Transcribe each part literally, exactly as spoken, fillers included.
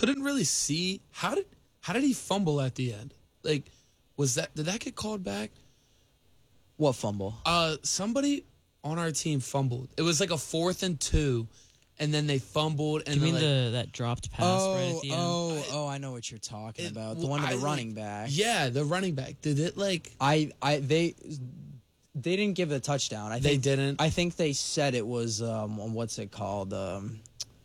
couldn't really see how did how did he fumble at the end? Like, was that did that get called back? What fumble? Uh, somebody on our team fumbled. It was like a fourth and two, and then they fumbled. And Do you mean like, the that dropped pass Oh, right at the end? oh, oh! I know what you're talking It- about. The well, one to I, the running like, back. Yeah, the running back. Did it like I, I, they, they didn't give a touchdown. I they think didn't? I think they said it was um, what's it called? Um,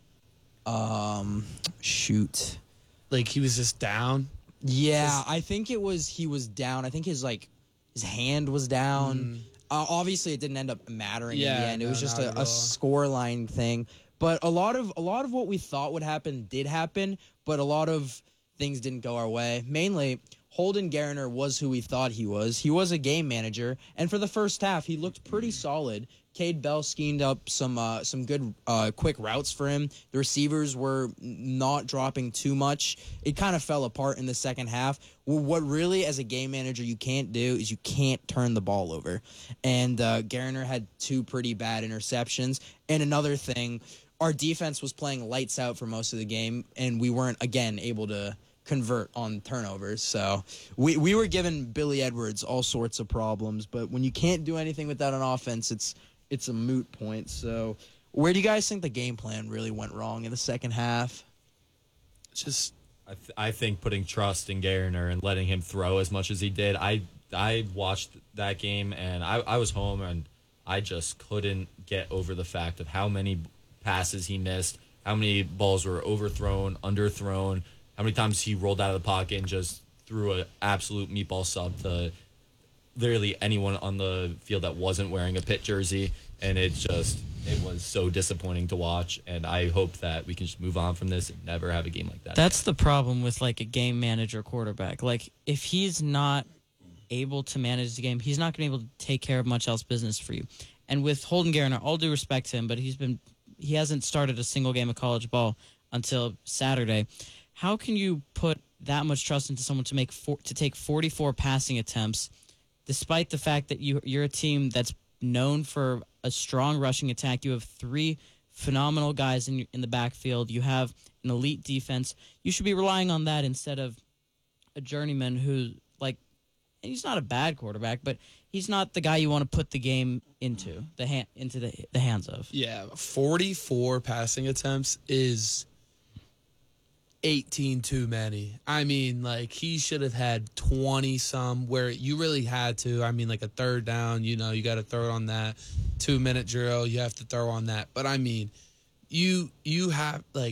um, shoot. Like he was just down. Yeah, I think it was he was down. I think his like his hand was down. Mm. Uh, obviously, it didn't end up mattering in Yeah, the end. It no, was just not a, at a all. score line thing. But a lot of a lot of what we thought would happen did happen. But a lot of things didn't go our way. Mainly, Holden Garner was who we thought he was. He was a game manager, and for the first half, he looked pretty solid. Cade Bell schemed up some uh, some good uh, quick routes for him. The receivers were not dropping too much. It kind of fell apart in the second half. Well, what really, as a game manager, you can't do is you can't turn the ball over. And uh, Garner had two pretty bad interceptions. And another thing, our defense was playing lights out for most of the game, and we weren't, again, able to convert on turnovers. So we, we were giving Billy Edwards all sorts of problems. But when you can't do anything with that on offense, it's it's a moot point. So where do you guys think the game plan really went wrong in the second half? Just I, th- I think putting trust in Garner and letting him throw as much as he did. I I watched that game and I, I was home and I just couldn't get over the fact of how many passes he missed, how many balls were overthrown, underthrown, how many times he rolled out of the pocket and just threw an absolute meatball sub to literally anyone on the field that wasn't wearing a Pitt jersey. And it just, it was so disappointing to watch. And I hope that we can just move on from this and never have a game like that. That's the problem with like a game manager quarterback. Like if he's not able to manage the game, he's not going to be able to take care of much else business for you. And with Holden Garner, all due respect to him, but he's been he hasn't started a single game of college ball until Saturday. How can you put that much trust into someone to make four, to take forty-four passing attempts, despite the fact that you you're a team that's known for a strong rushing attack? You have three phenomenal guys in in the backfield. You have an elite defense. You should be relying on that instead of a journeyman who, like, he's not a bad quarterback, but he's not the guy you want to put the game into the hand into the the hands of. yeah, forty-four passing attempts is eighteen too many. I mean, like, he should have had twenty some where you really had to. I mean, like a third down, you know, you got to throw it on that. Two minute drill, you have to throw on that. But I mean, you you have like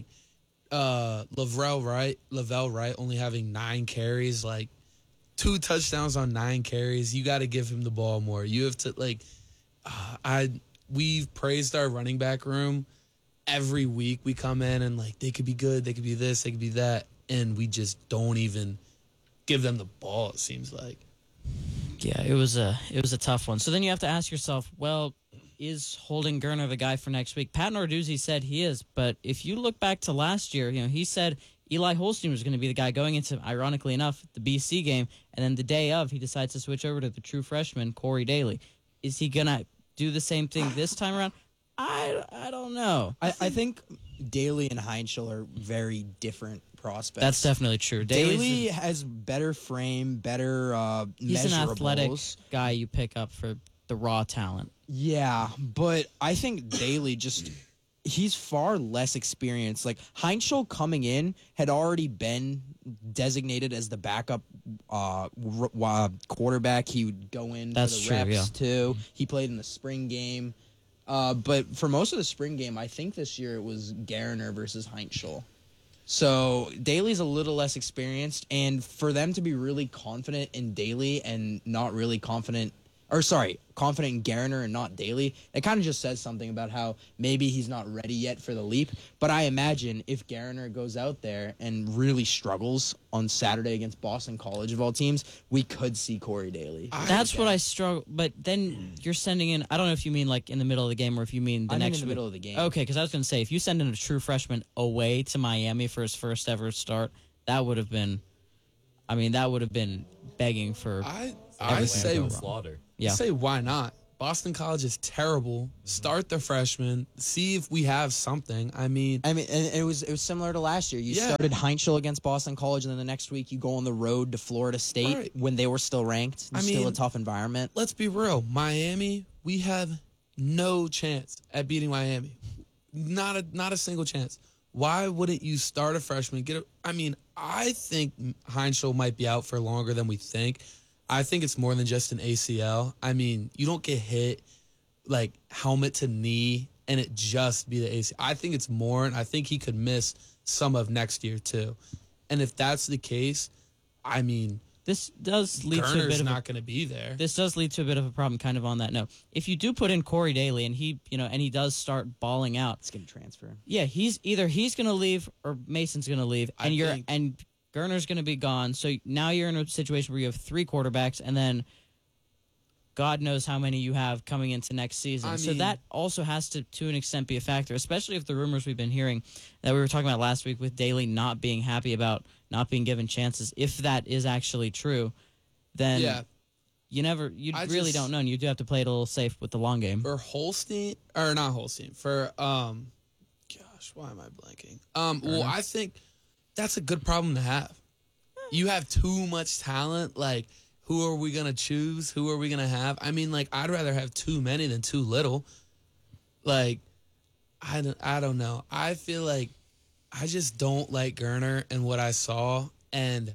uh Lavelle Wright, Lavelle Wright only having nine carries, like two touchdowns on nine carries. You got to give him the ball more. You have to like uh, I we've praised our running back room. Every week we come in and, like, they could be good, they could be this, they could be that, and we just don't even give them the ball, it seems like. Yeah, it was a it was a tough one. So then you have to ask yourself, well, is Holden Garner the guy for next week? Pat Narduzzi said he is, but if you look back to last year, you know, he said Eli Holstein was going to be the guy going into, ironically enough, the B C game, and then the day of, he decides to switch over to the true freshman, Corey Daly. Is he going to do the same thing this time around? I, I don't know. I, I think Daly and Heinschel are very different prospects. That's definitely true. Daly's Daly a- has better frame, better uh, he's an measurables. athletic guy you pick up for the raw talent. Yeah, but I think Daly just he's far less experienced. Like Heinschel coming in had already been designated as the backup uh, r- uh, quarterback. He would go in That's for the true, reps yeah. too. He played in the spring game. Uh, but for most of the spring game, I think this year it was Garner versus Heinschel. So Daly's a little less experienced, and for them to be really confident in Daly and not really confident, or sorry, confident in Garner and not Daly, it kind of just says something about how maybe he's not ready yet for the leap. But I imagine if Garner goes out there and really struggles on Saturday against Boston College of all teams, we could see Corey Daly. That's what I struggle. But then you're sending in. I don't know if you mean like in the middle of the game or if you mean the I mean next in the week. middle of the game. Okay, because I was going to say if you send in a true freshman away to Miami for his first ever start, that would have been. I mean, that would have been begging for. I I Everything say would go Slaughter. Yeah. I say why not? Boston College is terrible. Start the freshmen. See if we have something. I mean, I mean, and it was it was similar to last year. You Yeah. started Heinzel against Boston College, and then the next week you go on the road to Florida State Right. when they were still ranked. I still a mean- tough environment. let's be real. Miami, we have no chance at beating Miami. Not a not a single chance. Why wouldn't you start a freshman? Get a, I mean, I think Heinzel might be out for longer than we think. I think it's more than just an A C L. I mean, you don't get hit like helmet to knee and it just be the A C L. I think it's more, and I think he could miss some of next year too. And if that's the case, I mean, This does lead to a Garner's bit of a not going to be there. This does lead to a bit of a problem kind of on that note. If you do put in Corey Daly and he, you know, and he does start balling out, It's going to transfer. yeah, he's either he's going to leave or Mason's going to leave I and you're think- and Garner's going to be gone. So now you're in a situation where you have three quarterbacks and then God knows how many you have coming into next season. I so mean- that also has to to an extent be a factor, especially if the rumors we've been hearing that we were talking about last week with Daly not being happy about not being given chances, if that is actually true, then yeah. you never, you I really just- don't know, and you do have to play it a little safe with the long game. For Holstein, or not Holstein, for, um, gosh, why am I blanking? Um, well, I think that's a good problem to have. You have too much talent. Like, who are we going to choose? Who are we going to have? I mean, like, I'd rather have too many than too little. Like, I don't, I don't know. I feel like I just don't like Garner and what I saw. And,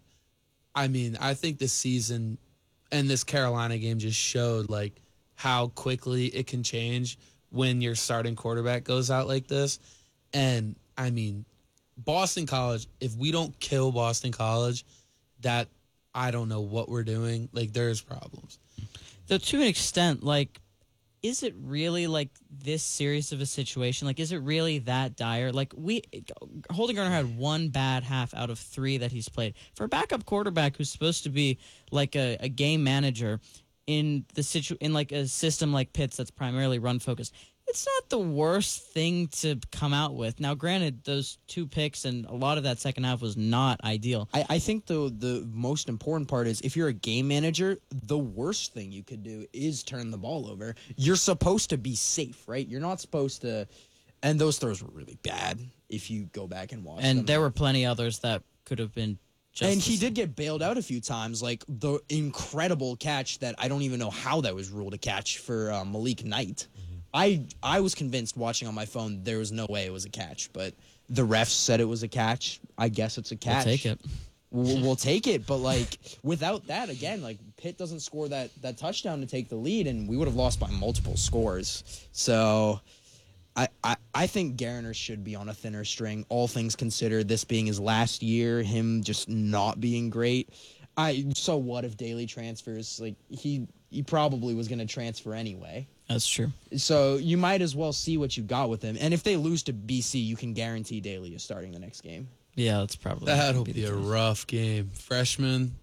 I mean, I think this season and this Carolina game just showed, like, how quickly it can change when your starting quarterback goes out like this. And, I mean, Boston College, if we don't kill Boston College, that I don't know what we're doing. Like, there's problems. So to an extent, like, is it really like this serious of a situation? Like, is it really that dire? Like, we Holden Garner had one bad half out of three that he's played. For a backup quarterback who's supposed to be like a, a game manager in the situ in like a system like Pitt's that's primarily run focused, it's not the worst thing to come out with. Now, granted, those two picks and a lot of that second half was not ideal. I, I think the the most important part is if you're a game manager, the worst thing you could do is turn the ball over. You're supposed to be safe, right? You're not supposed to. And those throws were really bad if you go back and watch And them. there were plenty others that could have been just and the he same. did get bailed out a few times, like the incredible catch that I don't even know how that was ruled a catch for uh, Malik Knight. I I was convinced watching on my phone there was no way it was a catch, but the refs said it was a catch. I guess it's a We'll catch. take it. We'll, we'll take it, but like without that, again, like Pitt doesn't score that that touchdown to take the lead, and we would have lost by multiple scores. So. I, I, I think Garner should be on a thinner string, all things considered, this being his last year, him just not being great. I so what if Daly transfers? Like he he probably was going to transfer anyway. That's true. So you might as well see what you got with him. And if they lose to B C, you can guarantee Daly is starting the next game. Yeah, that's probably That'll the be a case. rough game. Freshman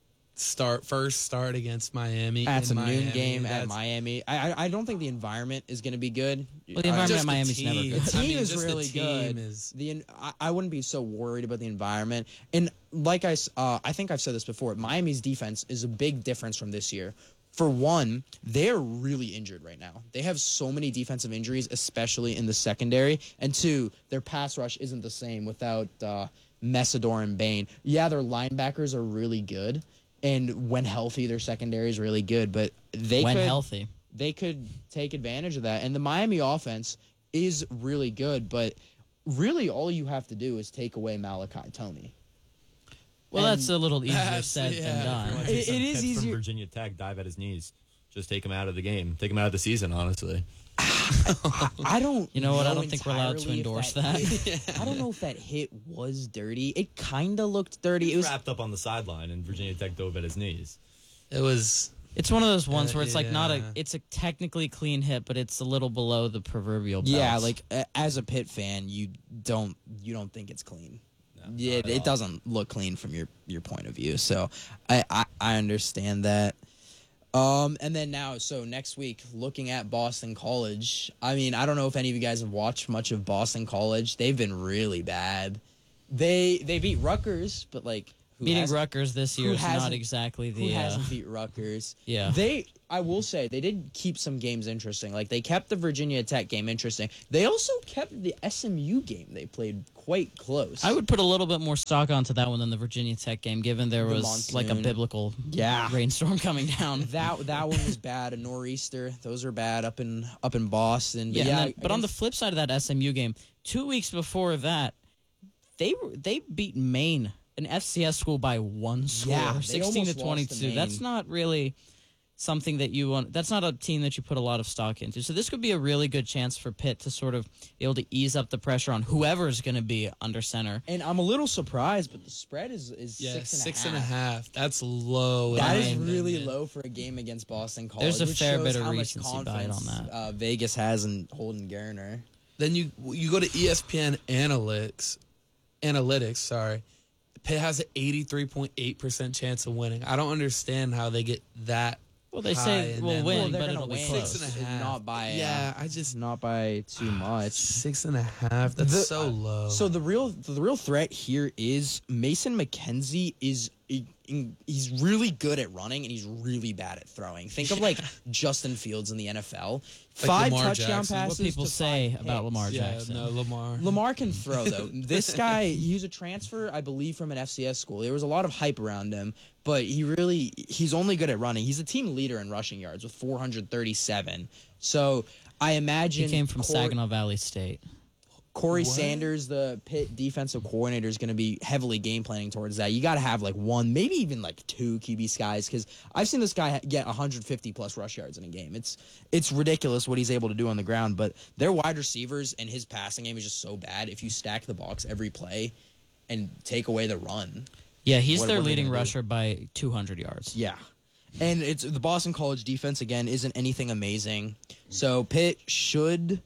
start first start against Miami. That's a in noon Miami. game at That's- Miami. I, I I don't think the environment is going to be good. Well, the Uh, environment Just at the Miami's never team. good. The team I mean, is just the really team good. is- The en- I, I wouldn't be so worried about the environment. And like I, s- uh, I think I've said this before. Miami's defense is a big difference from this year. For one, they're really injured right now. They have so many defensive injuries, especially in the secondary. And two, their pass rush isn't the same without uh, Messidor and Bain. Yeah, their linebackers are really good, and when healthy, their secondary is really good. But they when could, healthy. they could take advantage of that. And the Miami offense is really good, but really all you have to do is take away Malachi Tony. Well, And that's a little easier That's- said yeah, than done. Everyone It- takes some it is tips easier- From Virginia Tech, dive at his knees. Just take him out of the game. Take him out of the season, honestly. I don't You know what? I know don't think we're allowed to entirely if endorse hit- I don't know if that hit was dirty. It kind of looked dirty. It was wrapped up on the sideline, and Virginia Tech dove at his knees. It was It's one of those ones Uh, where it's like not a. yeah. It's a technically clean hit, but it's a little below the proverbial. yeah, belt. like a- as a Pitt fan, you don't you don't think it's clean. No, Yeah, not at it all. doesn't look clean from your your point of view. So I, I I understand that. Um, and then now, so next week, looking at Boston College. I mean, I don't know if any of you guys have watched much of Boston College. They've been really bad. They they beat Rutgers, but like who Beating has- Rutgers this year who is not hasn't- exactly who the. Uh, hasn't beat Rutgers. yeah. They, I will say, they did keep some games interesting. Like, they kept the Virginia Tech game interesting. They also kept the S M U game they played quite close. I would put a little bit more stock onto that one than the Virginia Tech game, given there The was like a monsoon. biblical Yeah. rainstorm coming down. That that one was bad. A nor'easter. Those are bad up in up in Boston. Yeah, But, and then- but on the against- flip side of that S M U game, two weeks before that, they were they beat Maine, an F C S school, by one score, Yeah, they sixteen to almost lost to twenty-two. That's Maine. not really something that you want. That's not a team that you put a lot of stock into. So this could be a really good chance for Pitt to sort of be able to ease up the pressure on whoever's going to be under center. and I'm a little surprised, but the spread is is Yeah, six and a half. six and a half. That's low. in That my is opinion. really low for a game against Boston College. There's a which fair shows bit of how much recency bias confidence, on that. Uh, Vegas has in Holden Garner. Then you you go to E S P N Analytics, analytics. Sorry, Pitt has an eighty-three point eight percent chance of winning. I don't understand how they get that. Well, they high say and we'll then- win, Well, they're but gonna it'll be win. close. Six and a half. Not by uh, Yeah, I just not by too much. six and a half. That's The- so low. So the real the real threat here is Mason McKenzie is he- he's really good at running and he's really bad at throwing. Think of like Justin Fields in the N F L. Like Five Lamar touchdown Jackson. passes. What people to say five about picks. Lamar yeah, Jackson. no Lamar. Lamar can throw though. This guy, he's a transfer, I believe, from an F C S school. There was a lot of hype around him, but he really he's only good at running. He's a team leader in rushing yards with four hundred thirty-seven. So I imagine He came from Cor- Saginaw Valley State. Corey What? Sanders, the Pitt defensive coordinator, is going to be heavily game planning towards that. You got to have like one, maybe even like two Q B skies because I've seen this guy ha- get one hundred fifty plus rush yards in a game. It's it's ridiculous what he's able to do on the ground. But their wide receivers and his passing game is just so bad. If you stack the box every play and take away the run, Yeah, he's What- their what are they leading gonna do? rusher by two hundred yards. yeah. And it's the Boston College defense again isn't anything amazing. So Pitt should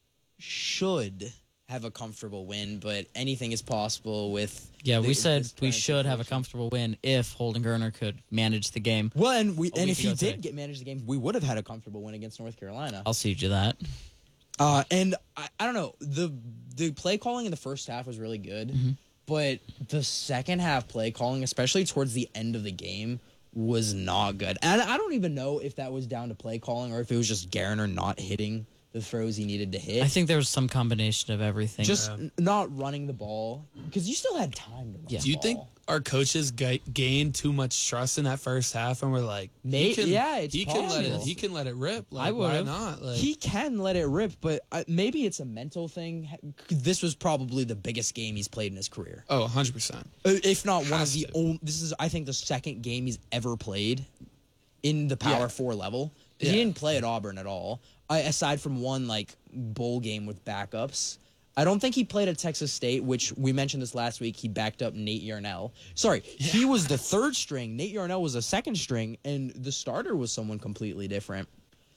should have a comfortable win, but anything is possible with Yeah, the- we said this we current should have a situation. comfortable win if Holden Garner could manage the game. Well, and we A and week if he ago did today. get manage the game, we would have had a comfortable win against North Carolina. I'll cede you that. Uh, and I, I don't know the the play calling in the first half was really good, Mm-hmm. but the second half play calling, especially towards the end of the game, was not good. And I don't even know if that was down to play calling or if it was just Garner not hitting the throws he needed to hit. I think there was some combination of everything. just n- not running the ball because you still had time to run. Yeah. the Do you think ball. our coaches ga- gained too much trust in that first half, and we're like, May- he can, yeah, it's he can let it, possible. he can let it rip. Like, I why would've. not? Like, He can let it rip, but uh, maybe it's a mental thing. This was probably the biggest game he's played in his career. oh, one hundred percent. Uh, if not one of Has the to. only. This is, I think, the second game he's ever played in the Power Yeah. Four level. Yeah. He didn't play at Auburn at all, I, aside from one like bowl game with backups. I don't think he played at Texas State, which we mentioned this last week. He backed up Nate Yarnell. Sorry, he was the third string. Nate Yarnell was a second string, and the starter was someone completely different.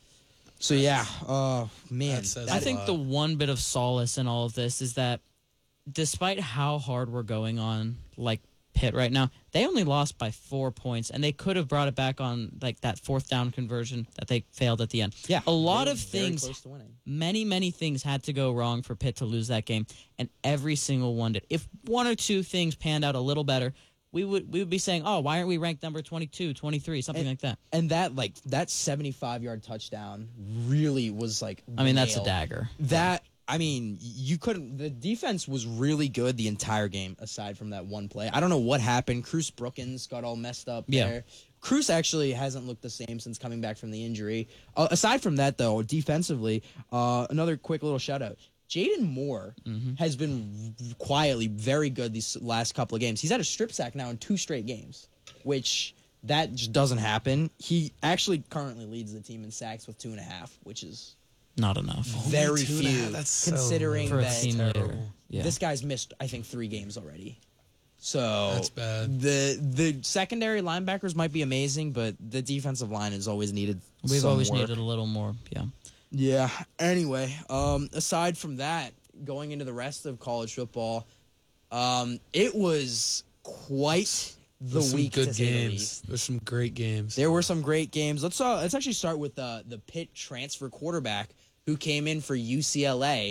So yeah, uh, man, that says I a think lot. the one bit of solace in all of this is that despite how hard we're going on, like Pitt right now, they only lost by four points, and they could have brought it back on like that fourth down conversion that they failed at the end. yeah, a lot they of were very things, close to winning. many many things had to go wrong for Pitt to lose that game, and every single one did. If one or two things panned out a little better, we would we would be saying, oh, why aren't we ranked number twenty-two, twenty-three, something And- like that. And that like that seventy-five yard touchdown really was like. I mean, that's a nail. dagger. That I mean, you couldn't. The defense was really good the entire game, aside from that one play. I don't know what happened. Cruz Brookins got all messed up Yeah. there. Cruz actually hasn't looked the same since coming back from the injury. Uh, aside from that, though, defensively, uh, another quick little shout out. Jaden Moore Mm-hmm. has been quietly very good these last couple of games. He's had a strip sack now in two straight games, which that just doesn't happen. He actually currently leads the team in sacks with two and a half, which is Not enough. very two and a few, half, that's so considering For a that team leader. terrible. Yeah. this guy's missed, I think, three games already. So That's bad. The the secondary linebackers might be amazing, but the defensive line has always needed. We've some always work. needed a little more. Yeah. Yeah. Anyway, um, aside from that, going into the rest of college football, um, it was quite the There's some week good to say the games. least. There's some great games. There were some great games. Let's uh, let's actually start with the the Pitt transfer quarterback who came in for U C L A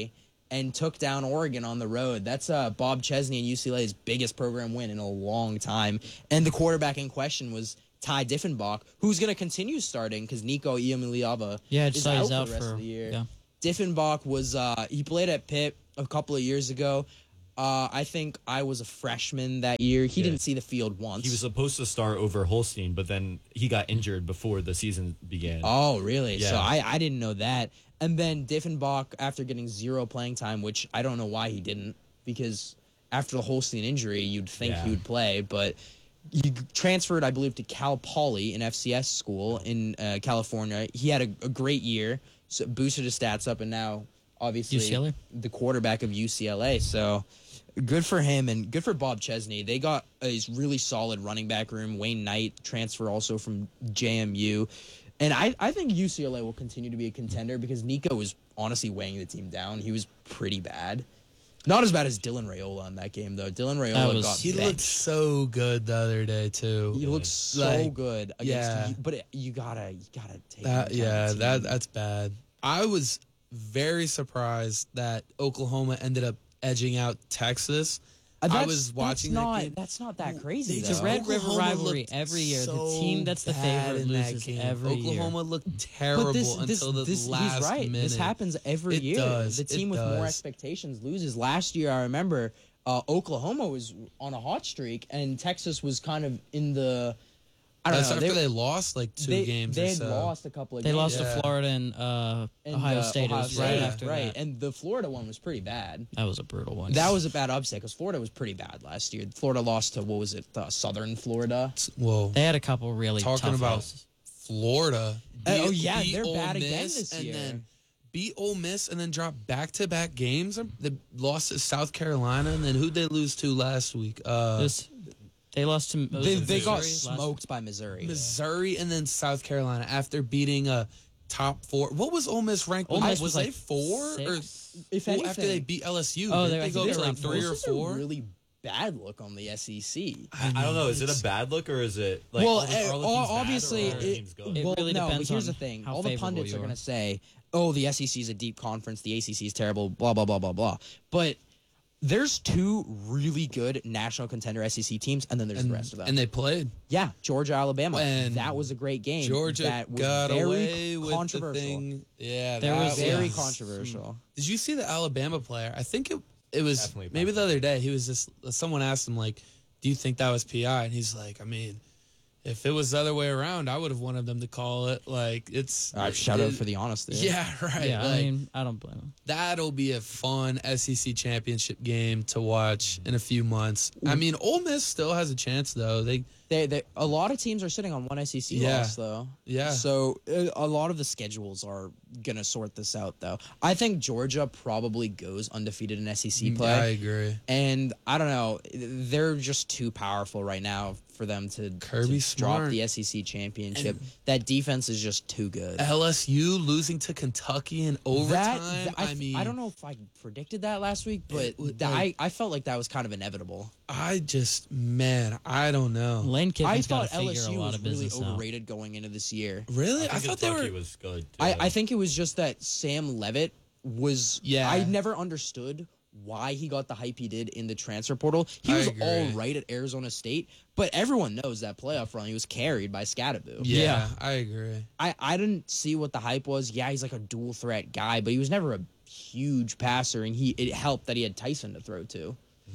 and took down Oregon on the road. That's uh, Bob Chesney and U C L A's biggest program win in a long time. And the quarterback in question was Ty Diffenbach, who's going to continue starting because Nico Iamaleava Yeah, is just out he's for out the rest for of the year. yeah. Diffenbach was uh, he played at Pitt a couple of years ago. Uh, I think I was a freshman that year. He Yeah. didn't see the field once. He was supposed to start over Holstein, but then he got injured before the season began. Oh, really? Yeah. So I, I didn't know that. And then Diffenbach, after getting zero playing time, which I don't know why he didn't, because after the Holstein injury, you'd think Yeah. he would play, but he transferred, I believe, to Cal Poly, an F C S school in uh, California. He had a, a great year, so boosted his stats up, and now, obviously, U C L A? the quarterback of U C L A. So good for him and good for Bob Chesney. They got a really solid running back room. Wayne Knight, transfer also from J M U. And I, I think U C L A will continue to be a contender because Nico was honestly weighing the team down. He was pretty bad. Not as bad as Dylan Raiola in that game, though. Dylan Raiola was- got He benched. looked so good the other day too. He looks so Like, good against yeah. you, but it, you gotta you gotta take That, into account yeah, the that team. that's bad. I was very surprised that Oklahoma ended up edging out Texas. Uh, I that's- was watching that's that not game. that's not that crazy. They though. It's a Red River Oklahoma rivalry looked every year. so the team that's the bad favorite in that loses game. every year. Oklahoma looked terrible But this, this, until the this, last he's right. minute. This happens every It year. does. The It team with more does. expectations loses. Last year, I remember uh, Oklahoma was on a hot streak, and Texas was kind of in the. I don't That's know. after They, they, lost like two they, games they or had so. lost a couple of They games. lost Yeah. to Florida and uh, and, Ohio uh, State. Ohio it was State, right yeah, after right. that. And the Florida one was pretty bad. That was a brutal one. That was a bad upset because Florida was pretty bad last year. Florida lost to what was it? Uh, Southern Florida. Well, They had a couple really talking tough about losses. Florida. Uh, oh, beat- yeah, beat they're Ole bad again Miss this and year. then beat Ole Miss and then drop back to back games. They lost to South Carolina and then who'd they lose to last week? Uh, This- they lost to. They, was it they got Missouri last- smoked by Missouri. Missouri and then South Carolina after beating a top four. What was Ole Miss ranked? Ole was Miss was they like four or six. If well, anything, after they beat L S U? Oh, didn't they- they I go think to they were like like three this or is four? a really bad look on the S E C. I, I don't know. Is it a bad look or is it like well, all the, uh, all the teams bad or obviously, all the it, teams good? It well, really no, but depends here's the on thing: how all the favorable pundits you are are. going to say, "Oh, the S E C is a deep conference. The A C C is terrible." Blah blah blah blah blah. But there's two really good national contender S E C teams, and then there's and, the rest of them. and they played. yeah, Georgia, Alabama. And that was a great game. Georgia that was got very away with the controversial. thing. Yeah, There that was- Very was- controversial. Did you see the Alabama player? I think it it was Definitely maybe the possible. other day. He was just someone asked him like, "Do you think that was P I?" And he's like, "I mean, if it was the other way around, I would have wanted them to call it. Like it's All right, shout out it- for the honesty. yeah, right. Yeah, I like, mean, I don't blame them. that'll be a fun S E C championship game to watch in a few months. I mean, Ole Miss still has a chance though. They They, they, a lot of teams are sitting on one S E C Yeah. loss, though. Yeah. So uh, a lot of the schedules are gonna sort this out, though. I think Georgia probably goes undefeated in S E C play, I agree. and I don't know. They're just too powerful right now for them to, Kirby to drop Smart. the S E C championship. that defense is just too good. L S U losing to Kentucky in overtime. That, th- I, I mean, I don't know if I predicted that last week, but It would, th- like- I, I felt like that was kind of inevitable. I just man, I don't know. Lane I Kiffin's got thought to figure L S a U lot was of really business out. overrated going into this year. Really, I, I, think thought they Kentucky were. was good. Too. I, I think it was just that Sam Levitt was. Yeah. I never understood why he got the hype he did in the transfer portal. He I was agree. all right at Arizona State, but everyone knows that playoff run he was carried by Scatterbo. Yeah, Yeah. I agree. I, I didn't see what the hype was. Yeah, he's like a dual threat guy, but he was never a huge passer, and he it helped that he had Tyson to throw to.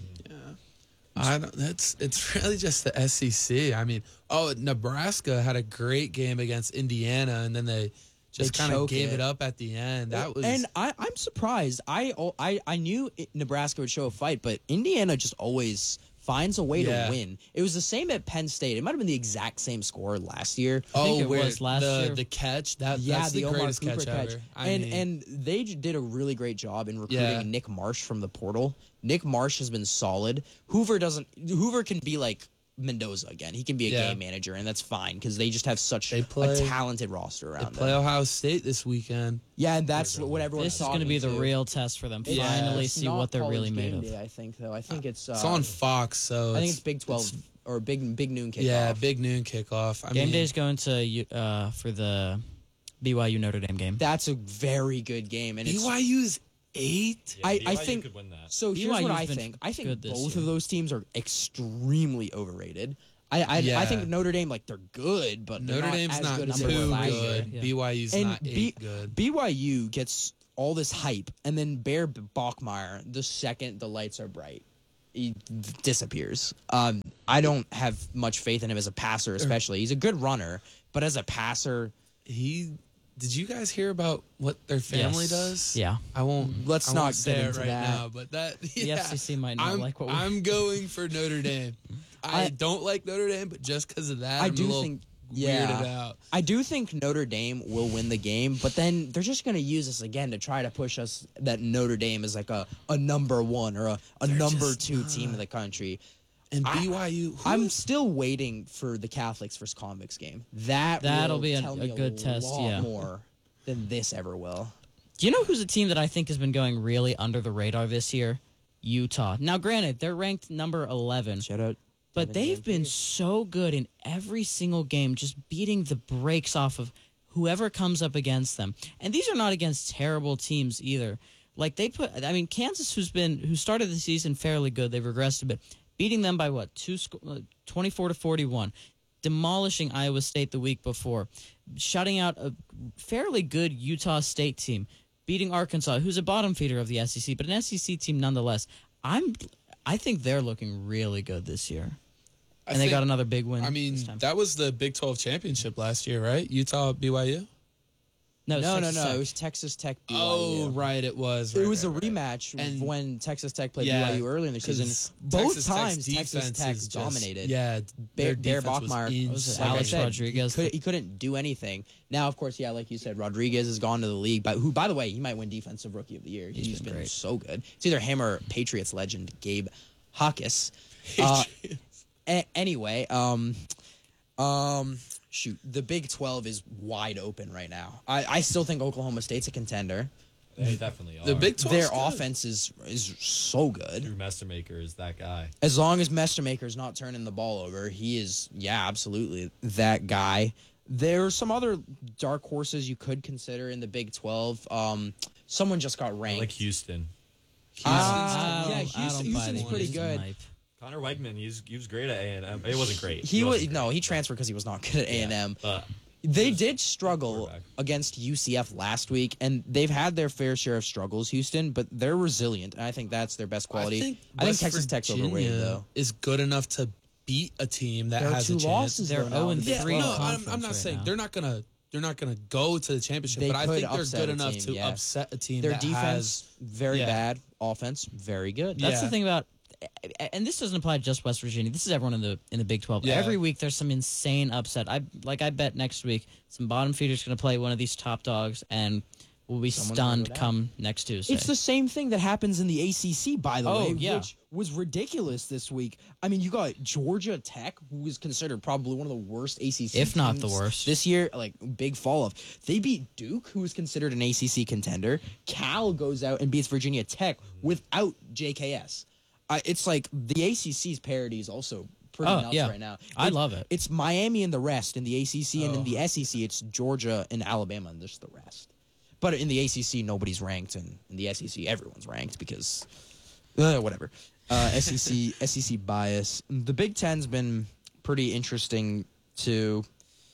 I don't. That's it's really just the S E C. I mean, oh, Nebraska had a great game against Indiana, and then they just They kind of choke gave it. it up at the end. That was and I, I'm surprised. I, I I knew it, Nebraska would show a fight, but Indiana just always finds a way Yeah. to win. It was the same at Penn State. It might have been the exact same score last year. oh, think it where was last the year. the catch that Yeah, that's the, the, Omar greatest Cooper catch, catch, ever. I and mean, and they j- did a really great job in recruiting Yeah. Nick Marsh from the portal. Nick Marsh has been solid. Hoover doesn't. Hoover can be like Mendoza again. He can be a Yeah. game manager, and that's fine because they just have such They play- a talented roster they around play them. Ohio State this weekend. Yeah, and that's what everyone's This is going to talking be the to. real test for them. It's- Finally, it's see not what they're College really made Game of. Day, I think though. I think it's. Uh, It's on Fox, so I think it's, it's Big Twelve it's- or Big Big Noon kickoff. Yeah, big noon kickoff. I Game mean, day's going to U- uh, for the B Y U Notre Dame game. That's a very good game, and B it's Y U's eight. Yeah, I- B I Y U think- could win that. So here's B Y U's what I been think. I think good this both year. of those teams are extremely overrated. I I, Yeah. I think Notre Dame, like, they're good, but they're Notre not Dame's as not good as too they were last good. year. Yeah. B Y U's And not B- eight good. B Y U gets all this hype, and then Bear Bachmeyer, the second the lights are bright, he disappears. Um, I don't have much faith in him as a passer, especially. He's a good runner, but as a passer, He. Did you guys hear about what their family Yes. does? Yeah. I won't. Let's I not won't say get it into right that. now. But that The yeah. F C C might not I'm, like what we I'm going for Notre Dame. I, I- don't like Notre Dame, but just because of that, I I'm do a little think- weirded yeah. out. I do think Notre Dame will win the game, but then they're just going to use this again to try to push us that Notre Dame is like a, a number one or a, a They're number just two not. team in the country. And I- B Y U, who I'm is- still waiting for the Catholics versus Convicts game. That That'll will be a- tell a me good test, lot yeah. more than this ever will. Do you know who's a team that I think has been going really under the radar this year? Utah. Now, granted, they're ranked number eleven, Shout out. but Devin they've been Gentry. so good in every single game, just beating the brakes off of whoever comes up against them. And these are not against terrible teams either. Like they put, I mean, Kansas, who's been who started the season fairly good, they've regressed a bit, beating them by what two, sc- uh, twenty-four to forty-one, demolishing Iowa State the week before, shutting out a fairly good Utah State team, beating Arkansas, who's a bottom feeder of the S E C, but an S E C team nonetheless. I'm, I think they're looking really good this year, I and they think- got another big win. I mean, this time. that was the Big twelve championship last year, right? Utah, B Y U. no, No, no, Texas no. Tech. It was Texas Tech. B Y U. Oh, right, it was. It right, was right, a right. rematch And- when Texas Tech played Yeah, B Y U earlier in the 'cause season. Both Texas Tech's times Texas defense Tech is just- dominated. Yeah, Bear, their Bear defense was Bachmeyer, was it insane. like I Alex said, Rodriguez? He, could, he couldn't do anything. Now, of course, yeah, like you said, Rodriguez has gone to the league, but who, by the way, he might win Defensive Rookie of the Year. He's, He's been been great. so good. It's either him or Patriots legend Gabe Hawkes. Uh, a- anyway, um, um, shoot, the Big twelve is wide open right now. I, I still think Oklahoma State's a contender. They definitely are. The Big twelve. Their offense is is so good. Drew Mestermaker is that guy. As long as Mestermaker's not turning the ball over, he is, yeah, absolutely that guy. There are some other dark horses you could consider in the Big twelve. Um, someone just got I ranked. like Houston. Ah, I yeah, don't- I Houston- don't buy Houston's the pretty Houston good. hype. Connor Wegman, he's he was great at A and M. It wasn't great. he was wasn't no, great. he transferred because he was not good at A Yeah, and M. But They did struggle quarterback. against U C F last week, and they've had their fair share of struggles, Houston, but they're resilient, and I think that's their best quality. I think, I think West Texas Tech's Virginia overrated, though. is good enough to beat a team that There are has two a chance. losses. They're though, now oh in and the Yeah, three in no, I'm, conference I'm not right saying now. they're not gonna they're not gonna go to the championship, They but I could think they're upset good a enough team, to yeah. upset a team Their that defense, has. very yeah. bad. Offense, very good. That's Yeah. the thing about, and this doesn't apply to just West Virginia. This is everyone in the in the Big twelve. Yeah. Every week there's some insane upset. I like. I bet next week some bottom feeders going to play one of these top dogs, and we'll be Someone's gonna stunned go down. come next Tuesday. It's the same thing that happens in the A C C, by the Oh, way, yeah. which was ridiculous this week. I mean, you got Georgia Tech, who is considered probably one of the worst A C C If not the teams worst. this year, like big fall off. They beat Duke, who is considered an A C C contender. Cal goes out and beats Virginia Tech without J K S. Uh, it's like the A C C's parity is also pretty Oh, nuts yeah. right now. I It- love it. It's Miami and the rest in the A C C, and in Oh. the S E C, it's Georgia and Alabama and just the rest. But in the A C C, nobody's ranked, and in the S E C, everyone's ranked because uh, whatever. Uh, S E C S E C bias. The Big Ten's been pretty interesting too.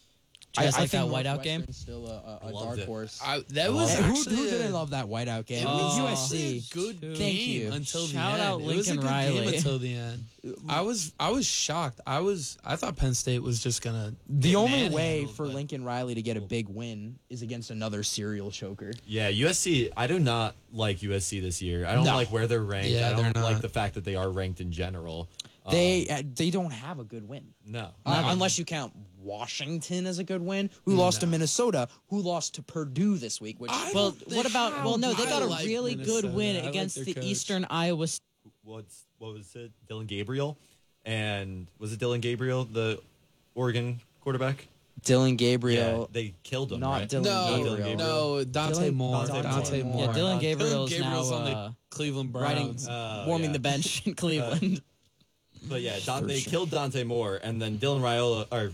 Do you guys like that think whiteout game? Northwestern's Still a, a, I a loved dark it. horse. I, that I was love it. who, actually who a- didn't love that whiteout game? It Oh, was U U S S C. C. Good game Thank you. until the Shout end. out it was a Lincoln good Riley. game until the end. I was I was shocked. I was I thought Penn State was just gonna. The get only way manhandled, for but- Lincoln Riley to get a big win is against another serial choker. yeah, U S C. I do not like U S C this year. I don't No. like where they're ranked. Yeah, I don't they're like not. the fact that they are ranked in general. Um, They uh, they don't have a good win. no. Uh, unless you count Washington as a good win, who lost to Minnesota, who lost to Purdue this week, which I well, don't think- what about? Well, no, they I got a like really good Minnesota. win I like against their the coach. Eastern Iowa. S- What's what was it? Dylan Gabriel, and was it Dylan Gabriel, the Oregon quarterback? Dylan Yeah, Gabriel. they killed him. not right? Dylan No, Gabriel. no, Dante Dylan- Moore. Dante Dante, Moore. Moore. Yeah, Dylan Uh, Gabriel's Gabriel's now, on the uh, Cleveland riding, Browns. Uh, warming yeah. the bench in Cleveland. But yeah, Don, they killed Dante Moore, and then Dylan Raiola or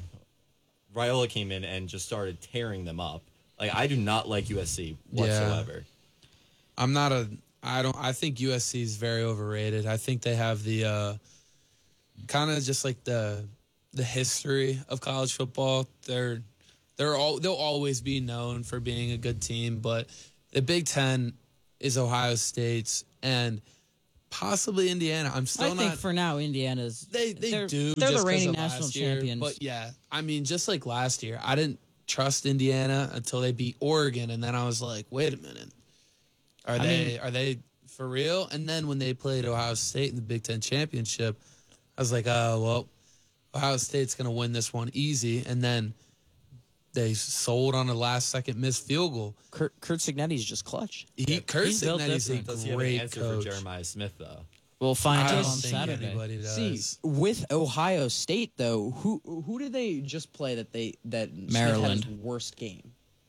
Raiola came in and just started tearing them up. Like I do not like U S C Yeah. whatsoever. I'm not a I don't. I think U S C is very overrated. I think they have the uh, kind of just like the the history of college football. They're they're all they'll always be known for being a good team, but the Big Ten is Ohio State's and possibly Indiana. I'm still I not. think for now, Indiana's They they they're, do. They're just the 'cause reigning of national last year, champions. But yeah, I mean, just like last year, I didn't trust Indiana until they beat Oregon, and then I was like, wait a minute, are I they mean- are they for real? And then when they played Ohio State in the Big Ten championship, I was like, oh well, Ohio State's gonna win this one easy, and then they sold on a last second missed field goal. Kurt, Kurt Signetti's just clutch. He, Kurt he's built Signetti's a different. Does he have an great answer coach. for Jeremiah Smith though? we'll find I out don't on think Saturday. anybody does. See, with Ohio State though, who who did they just play that they that Smith had Maryland. his worst game?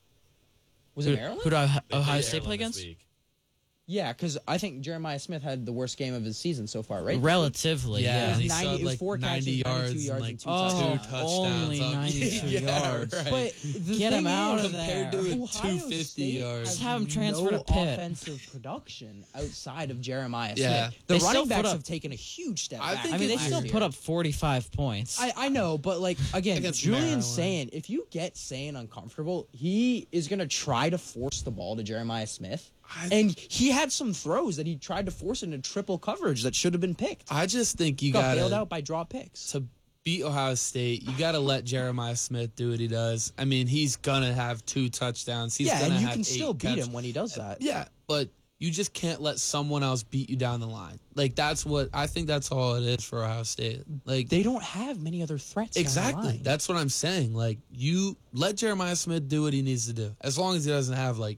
Was Who, it Maryland? who did Ohio They played State play Maryland this against? week. Yeah, because I think Jeremiah Smith had the worst game of his season so far, right? Relatively, Yeah, yeah. and he ninety saw it was like four ninety catches, ninety-two yards, yards, and and like two Oh, two touchdowns. touchdowns. only Oh, ninety-two yeah, yards. right. But the Get him thing out is, of there. Compared to a Ohio two fifty State yards. has Have him transfer no to Pitt. offensive production outside of Jeremiah Yeah. Smith. The They still running put backs up- have taken a huge step I back. think I mean, they it's still weird. put up forty-five points. I, I know, but like again, Against Julian Maryland. Sayin, if you get Sayin uncomfortable, he is gonna try to force the ball to Jeremiah Smith. I- and he had some throws that he tried to force into triple coverage that should have been picked. I just think you Got bailed gotta out by draw picks. to beat Ohio State. You gotta let Jeremiah Smith do what he does. I mean, he's gonna have two touchdowns. He's yeah, gonna and you have can eight still beat catch- him when he does that. Yeah, but you just can't let someone else beat you down the line. Like that's what I think. That's all it is for Ohio State. Like They don't have many other threats. down the exactly. line. That's what I'm saying. Like you let Jeremiah Smith do what he needs to do, as long as he doesn't have like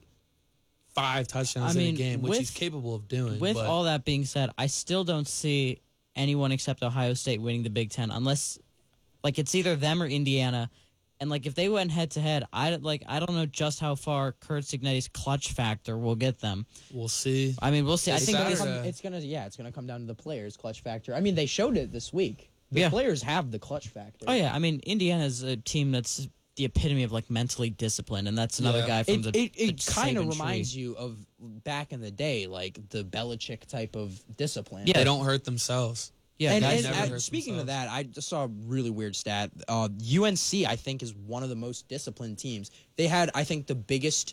five touchdowns I in mean, a game, which with- he's capable of doing. With but all that being said, I still don't see anyone except Ohio State winning the Big Ten unless, like, it's either them or Indiana. And like, if they went head to head, I like I don't know just how far Kurt Signetti's clutch factor will get them. we'll see. I mean, we'll see. I It's think gonna this, Saturday. come, it's gonna yeah, it's gonna come down to the players' clutch factor. I mean, they showed it this week. The Yeah. players have the clutch factor. oh yeah, I mean, Indiana's a team that's the epitome of like mentally disciplined, and that's another Yeah. guy from It the. it, it the kind of Saban reminds tree. you of back in the day, like the Belichick type of discipline. Yeah. They don't hurt themselves. Yeah, and, guys and, never uh, hurt speaking of themselves. that, I just saw a really weird stat. Uh, U N C, I think, is one of the most disciplined teams. They had, I think, the biggest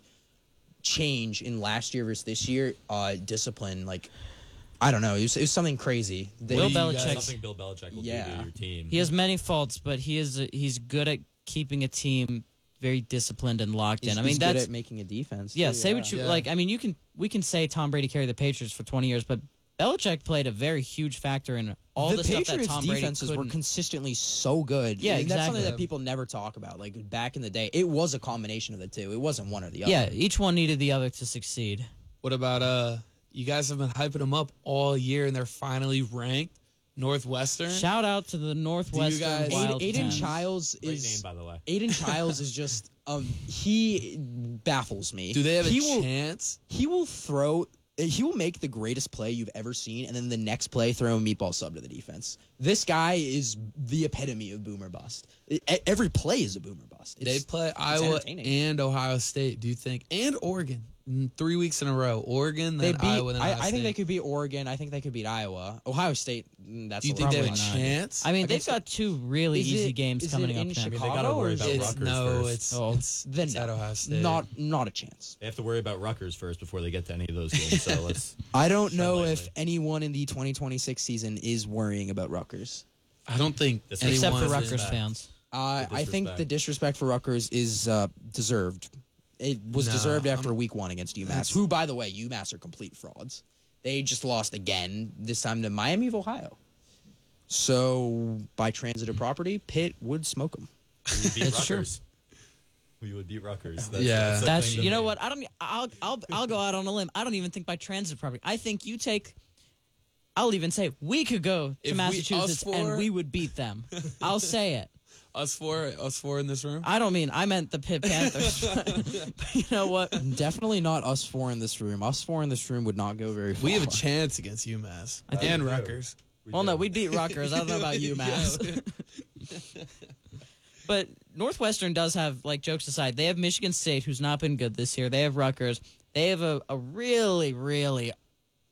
change in last year versus this year. Uh, discipline, like I don't know, it was, it was something crazy. They, Bill do you guys- Belichick. Something Bill Belichick will Yeah. do to your team. He has many faults, but he is he's good at keeping a team very disciplined and locked he's, in. I mean, he's that's good at making a defense. yeah. too, Say what you Yeah. like. I mean, you can we can say Tom Brady carried the Patriots for twenty years, but Belichick played a very huge factor in all the, the stuff Patriots that Tom Brady defenses were couldn't. consistently so good. Yeah, And that's something exactly. that people never talk about. Like back in the day, it was a combination of the two. It wasn't one or the other. yeah, each one needed the other to succeed. What about uh? You guys have been hyping them up all year, and they're finally ranked. Northwestern. Shout out to the Northwestern guys- Aiden, Wild Aiden Cats. Childs Great is name, by the way. Aiden Childs is just um he baffles me. Do they have a he will, chance? He will throw. He will make the greatest play you've ever seen, and then the next play throw a meatball sub to the defense. This guy is the epitome of boomer bust. E- every play is a boomer bust. They It's- play Iowa entertaining. and Ohio State. Do you think? And Oregon. Mm, Three weeks in a row. Oregon, They then beat. Iowa, then I, Ohio I think they State. could beat Oregon. I think they could beat Iowa. Ohio State. mm, That's Do you a think they have a Probably not. chance? I mean, they've Against- got two really Is easy it- games is coming it up in now. I mean, they Chicago gotta worry or about is it- it's, Rutgers no, first. it's Oh. it's, Then it's no. at Ohio State. Not not a chance. They have to worry about Rutgers first before they get to any of those games. So let's. I don't Tread know lightly. if anyone in the twenty twenty-six season is worrying about Rutgers. I don't think This- anyone Except for is- Rutgers that. fans. Uh, The I think disrespect. the disrespect for Rutgers is uh, deserved. It was No, deserved after I'm- week one against UMass, That's- who, by the way, UMass are complete frauds. They just lost again, this time to Miami of Ohio. So, by transitive property, Pitt would smoke them. We would beat It's true. Rutgers. We would beat Rutgers. That's, Yeah. the That's thing to you know me. what I don't. e, I'll I'll I'll go out on a limb. I don't even think by transit property. I think you take. I'll even say we could go to If we- Massachusetts us four- and we would beat them. I'll say it. Us four, us four in this room. I don't mean I meant the Pitt Panthers. But you know what? Definitely not us four in this room. Us four in this room would not go very far. We have a chance against UMass I think and we do. Rutgers. We Well, do. no, we beat Rutgers. I don't know about UMass. But Northwestern does have, like, jokes aside, they have Michigan State, who's not been good this year. They have Rutgers. They have a, a really, really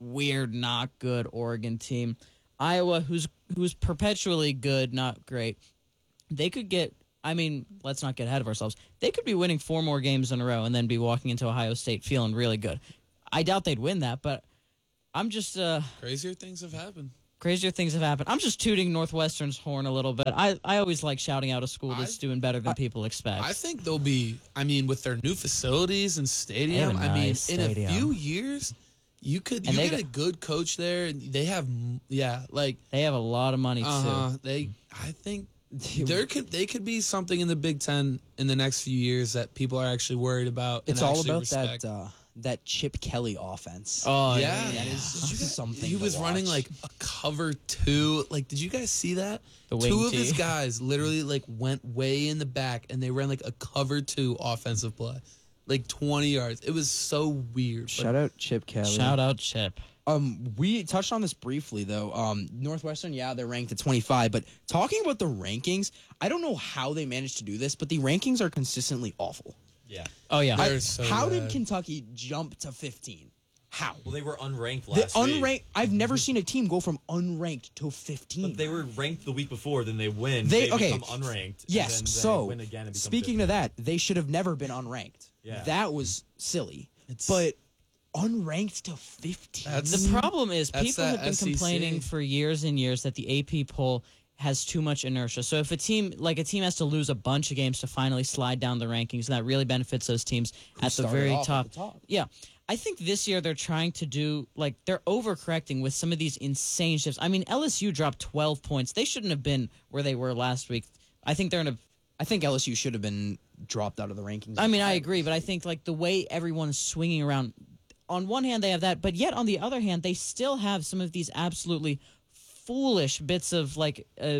weird, not good Oregon team. Iowa, who's who's perpetually good, not great. They could get. I mean, let's not get ahead of ourselves. They could be winning four more games in a row and then be walking into Ohio State feeling really good. I doubt they'd win that, but I'm just uh, Crazier things have happened. crazier things have happened. I'm just tooting Northwestern's horn a little bit. I, I always like shouting out a school that's I- doing better than people expect. I think they'll be. I mean, with their new facilities and stadium. They have a I mean, nice in a stadium. few years, you could And you they get got- a good coach there, and they have. Yeah, like they have a lot of money uh too. they. I think there could they could be something in the Big Ten in the next few years that people are actually worried about. It's and all actually about respect. that uh, that Chip Kelly offense. Oh Yeah, that is Did you guys- something. He to was running watch. like a cover two. Like, did you guys see that? The Two wing of his tee. guys literally like went way in the back, and they ran like a cover two offensive play, like twenty yards. It was so weird. but- Shout out Chip Kelly. Shout out Chip. Um, we touched on this briefly though. Um, Northwestern, yeah, they're ranked at twenty-five. But talking about the rankings, I don't know how they managed to do this, but the rankings are consistently awful. Yeah. Oh yeah. They're I- so how bad. did Kentucky jump to fifteen? How? Well, they were unranked The last week. unranked. I've never seen a team go from unranked to fifteen. But they were ranked the week before, then they win. They- They, okay. become unranked. Yes. And then So they win again and become speaking fifteen. of that, they should have never been unranked. Yeah. That was silly. It's- but unranked to fifteen. That's- The problem is That's people that have been S E C. complaining for years and years that the A P poll has too much inertia. So if a team like a team has to lose a bunch of games to finally slide down the rankings, and that really benefits those teams at the started very off at top. the top. Yeah. I think this year they're trying to do like they're overcorrecting with some of these insane shifts. I mean, L S U dropped twelve points. They shouldn't have been where they were last week. I think they're in a I think L S U should have been dropped out of the rankings. I mean, I agree, but I think like the way everyone's swinging around. On one hand, they have that, but yet on the other hand, they still have some of these absolutely foolish bits of like uh,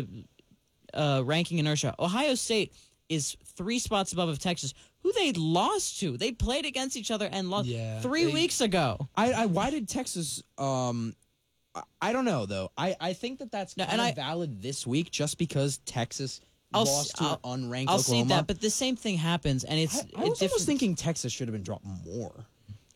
uh, ranking inertia. Ohio State is three spots above of Texas, who they lost to. They played against each other and lost Yeah, three they- weeks ago. I, I why did Texas? Um, I, I don't know though. I, I think that that's No, kind and of I- valid this week, just because Texas I'll lost s- to I'll- an unranked I'll Oklahoma. see that, but the same thing happens, and it's I, I it's was almost different. thinking Texas should have been dropped more.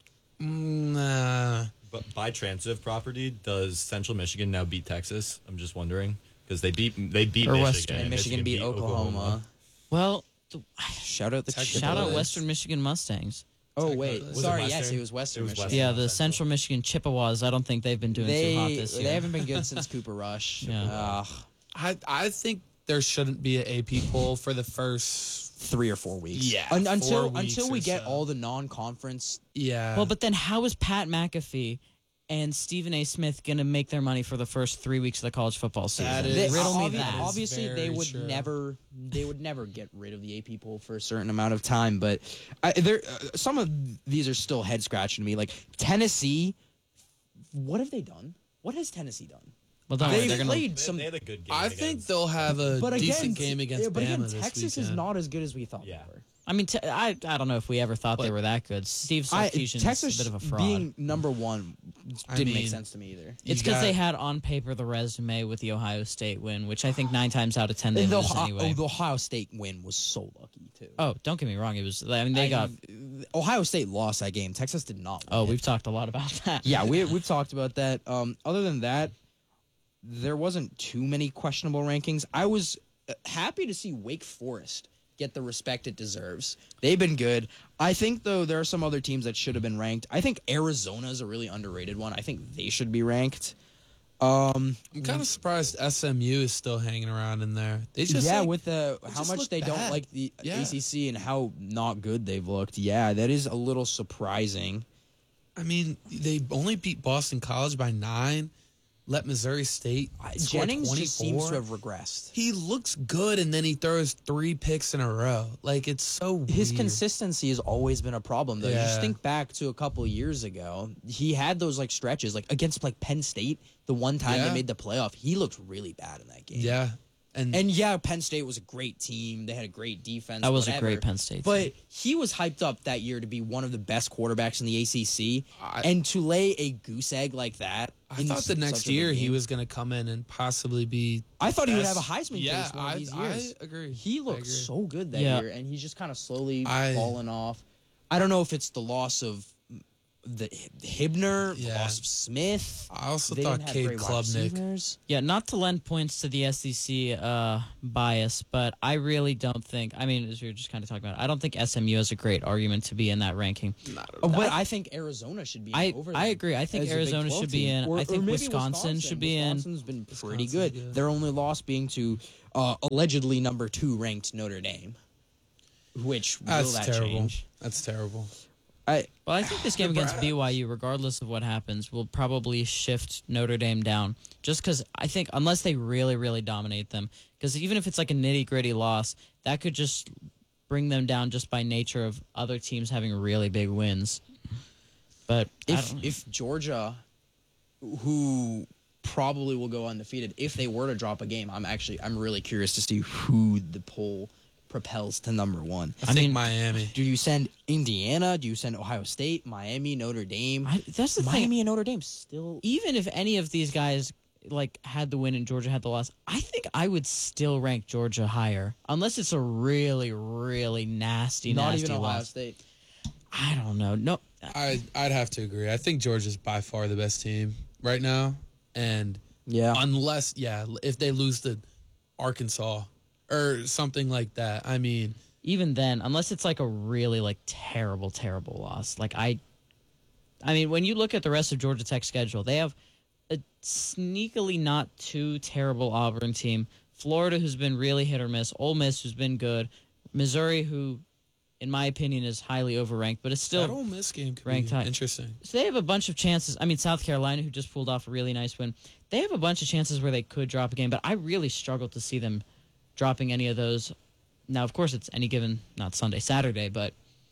Mm, nah. But by transitive property, does Central Michigan now beat Texas? I'm just wondering because they beat they beat Or Michigan. Western. And Michigan beat Oklahoma. well, the, Shout out the Texas. shout out Chippewas. Western Michigan Mustangs. Oh wait, Was it sorry. Western? Yes, it was Western It was Michigan. Western. Yeah, the Central. Central Michigan Chippewas. I don't think they've been doing too hot They this year. they haven't been good since Cooper Rush. Yeah. Ugh, I I think there shouldn't be an A P poll for the first. three or four weeks. Yeah, Un- four until weeks until we or get so. all the non-conference. Yeah. Well, but then how is Pat McAfee and Stephen A. Smith going to make their money for the first three weeks of the college football season? That They- is- Riddle me obvi- that. Obviously, they very would true. never they would never get rid of the A P poll for a certain amount of time. But I, there, uh, some of these are still head scratching to me. Like Tennessee, what have they done? What has Tennessee done? Well, don't They worry, they're gonna, played They, some. they had a good game. I think against- they'll have a But again, decent game against yeah, but again, Bama this Texas weekend. is not as good as we thought Yeah. they were. I mean, te- I I don't know if we ever thought they But- were that good. Steve I, Sarkisian's Texas a bit of a fraud. being number one I didn't make mean, sense to me either. You it's because they got- had on paper the resume with the Ohio State win, which I think nine times out of ten they And the, lose Ohio, anyway. oh, the Ohio State win was so lucky too. Oh, don't get me wrong. It was. I mean, they I- got. Ohio State lost that game. Texas did not. Win Oh, it. we've talked a lot about that. Yeah, we we've talked about that. Um, other than that, there wasn't too many questionable rankings. I was uh, happy to see Wake Forest get the respect it deserves. They've been good. I think though there are some other teams that should have been ranked. I think Arizona is a really underrated one. I think they should be ranked. Um, I'm kind of surprised S M U is still hanging around in there. They just yeah, like, with the how just much look they don't bad. like the Yeah. A C C and how not good they've looked. Yeah, that is a little surprising. I mean, they only beat Boston College by nine. Let Missouri State score Jennings just seems to twenty-four. have regressed. He looks good, and then he throws three picks in a row. Like, it's so His weird. consistency has always been a problem, though. You just Yeah. think back to a couple of years ago, he had those like stretches, like against like Penn State. The one time Yeah. they made the playoff, he looked really bad in that game. Yeah, and, And yeah, Penn State was a great team. They had a great defense. That was a whatever. great Penn State But team. he was hyped up that year to be one of the best quarterbacks in the A C C, I- and to lay a goose egg like that. I in thought the such next a big year he game- was going to come in and possibly be. I thought he would have a best. Heisman Yeah, case one I, of these I years. agree. He I looked agree. so good that Yeah. year, and he's just kind of slowly I- fallen off. I don't know if it's the loss of the Hibner, Yeah. loss of Smith. I also They thought didn't have Cade great wide Klubnik. receivers. Yeah, not to lend points to the S E C uh, bias, but I really don't think. I mean, as we were just kind of talking about, I don't think S M U has a great argument to be in that ranking. Uh, but I think Arizona should be I over I them agree. I think as a Big Arizona twelve should be team. in. Or- I or think maybe Wisconsin, should be in. Wisconsin's been pretty Wisconsin's good. good. Their only loss being to uh, allegedly number two ranked Notre Dame, which will That's that terrible. change? That's terrible. I Well, I think this game against B Y U, regardless of what happens, will probably shift Notre Dame down. Just because I think, unless they really, really dominate them, because even if it's like a nitty gritty loss, that could just bring them down just by nature of other teams having really big wins. But I if don't- if Georgia, who probably will go undefeated, if they were to drop a game, I'm actually I'm really curious to see who the poll propels to number one. I, I think mean, Miami. Do you send Indiana? Do you send Ohio State, Miami, Notre Dame? I, that's the Miami thing. and Notre Dame still. Even if any of these guys like had the win and Georgia had the loss, I think I would still rank Georgia higher, unless it's a really, really nasty, Not nasty even Ohio loss. State. I don't know. No, I I'd have to agree. I think Georgia's by far the best team right now, and Yeah. unless yeah, if they lose to Arkansas or something like that, I mean, even then, unless it's like a really like terrible, terrible loss. Like I, I mean, when you look at the rest of Georgia Tech's schedule, they have a sneakily not too terrible Auburn team. Florida, who's been really hit or miss. Ole Miss, who's been good. Missouri, who, in my opinion, is highly overranked, but it's still that Ole Miss game could ranked be high. interesting. So they have a bunch of chances. I mean, South Carolina, who just pulled off a really nice win, they have a bunch of chances where they could drop a game, but I really struggle to see them dropping any of those. Now, of course, it's any given, not Sunday, Saturday, but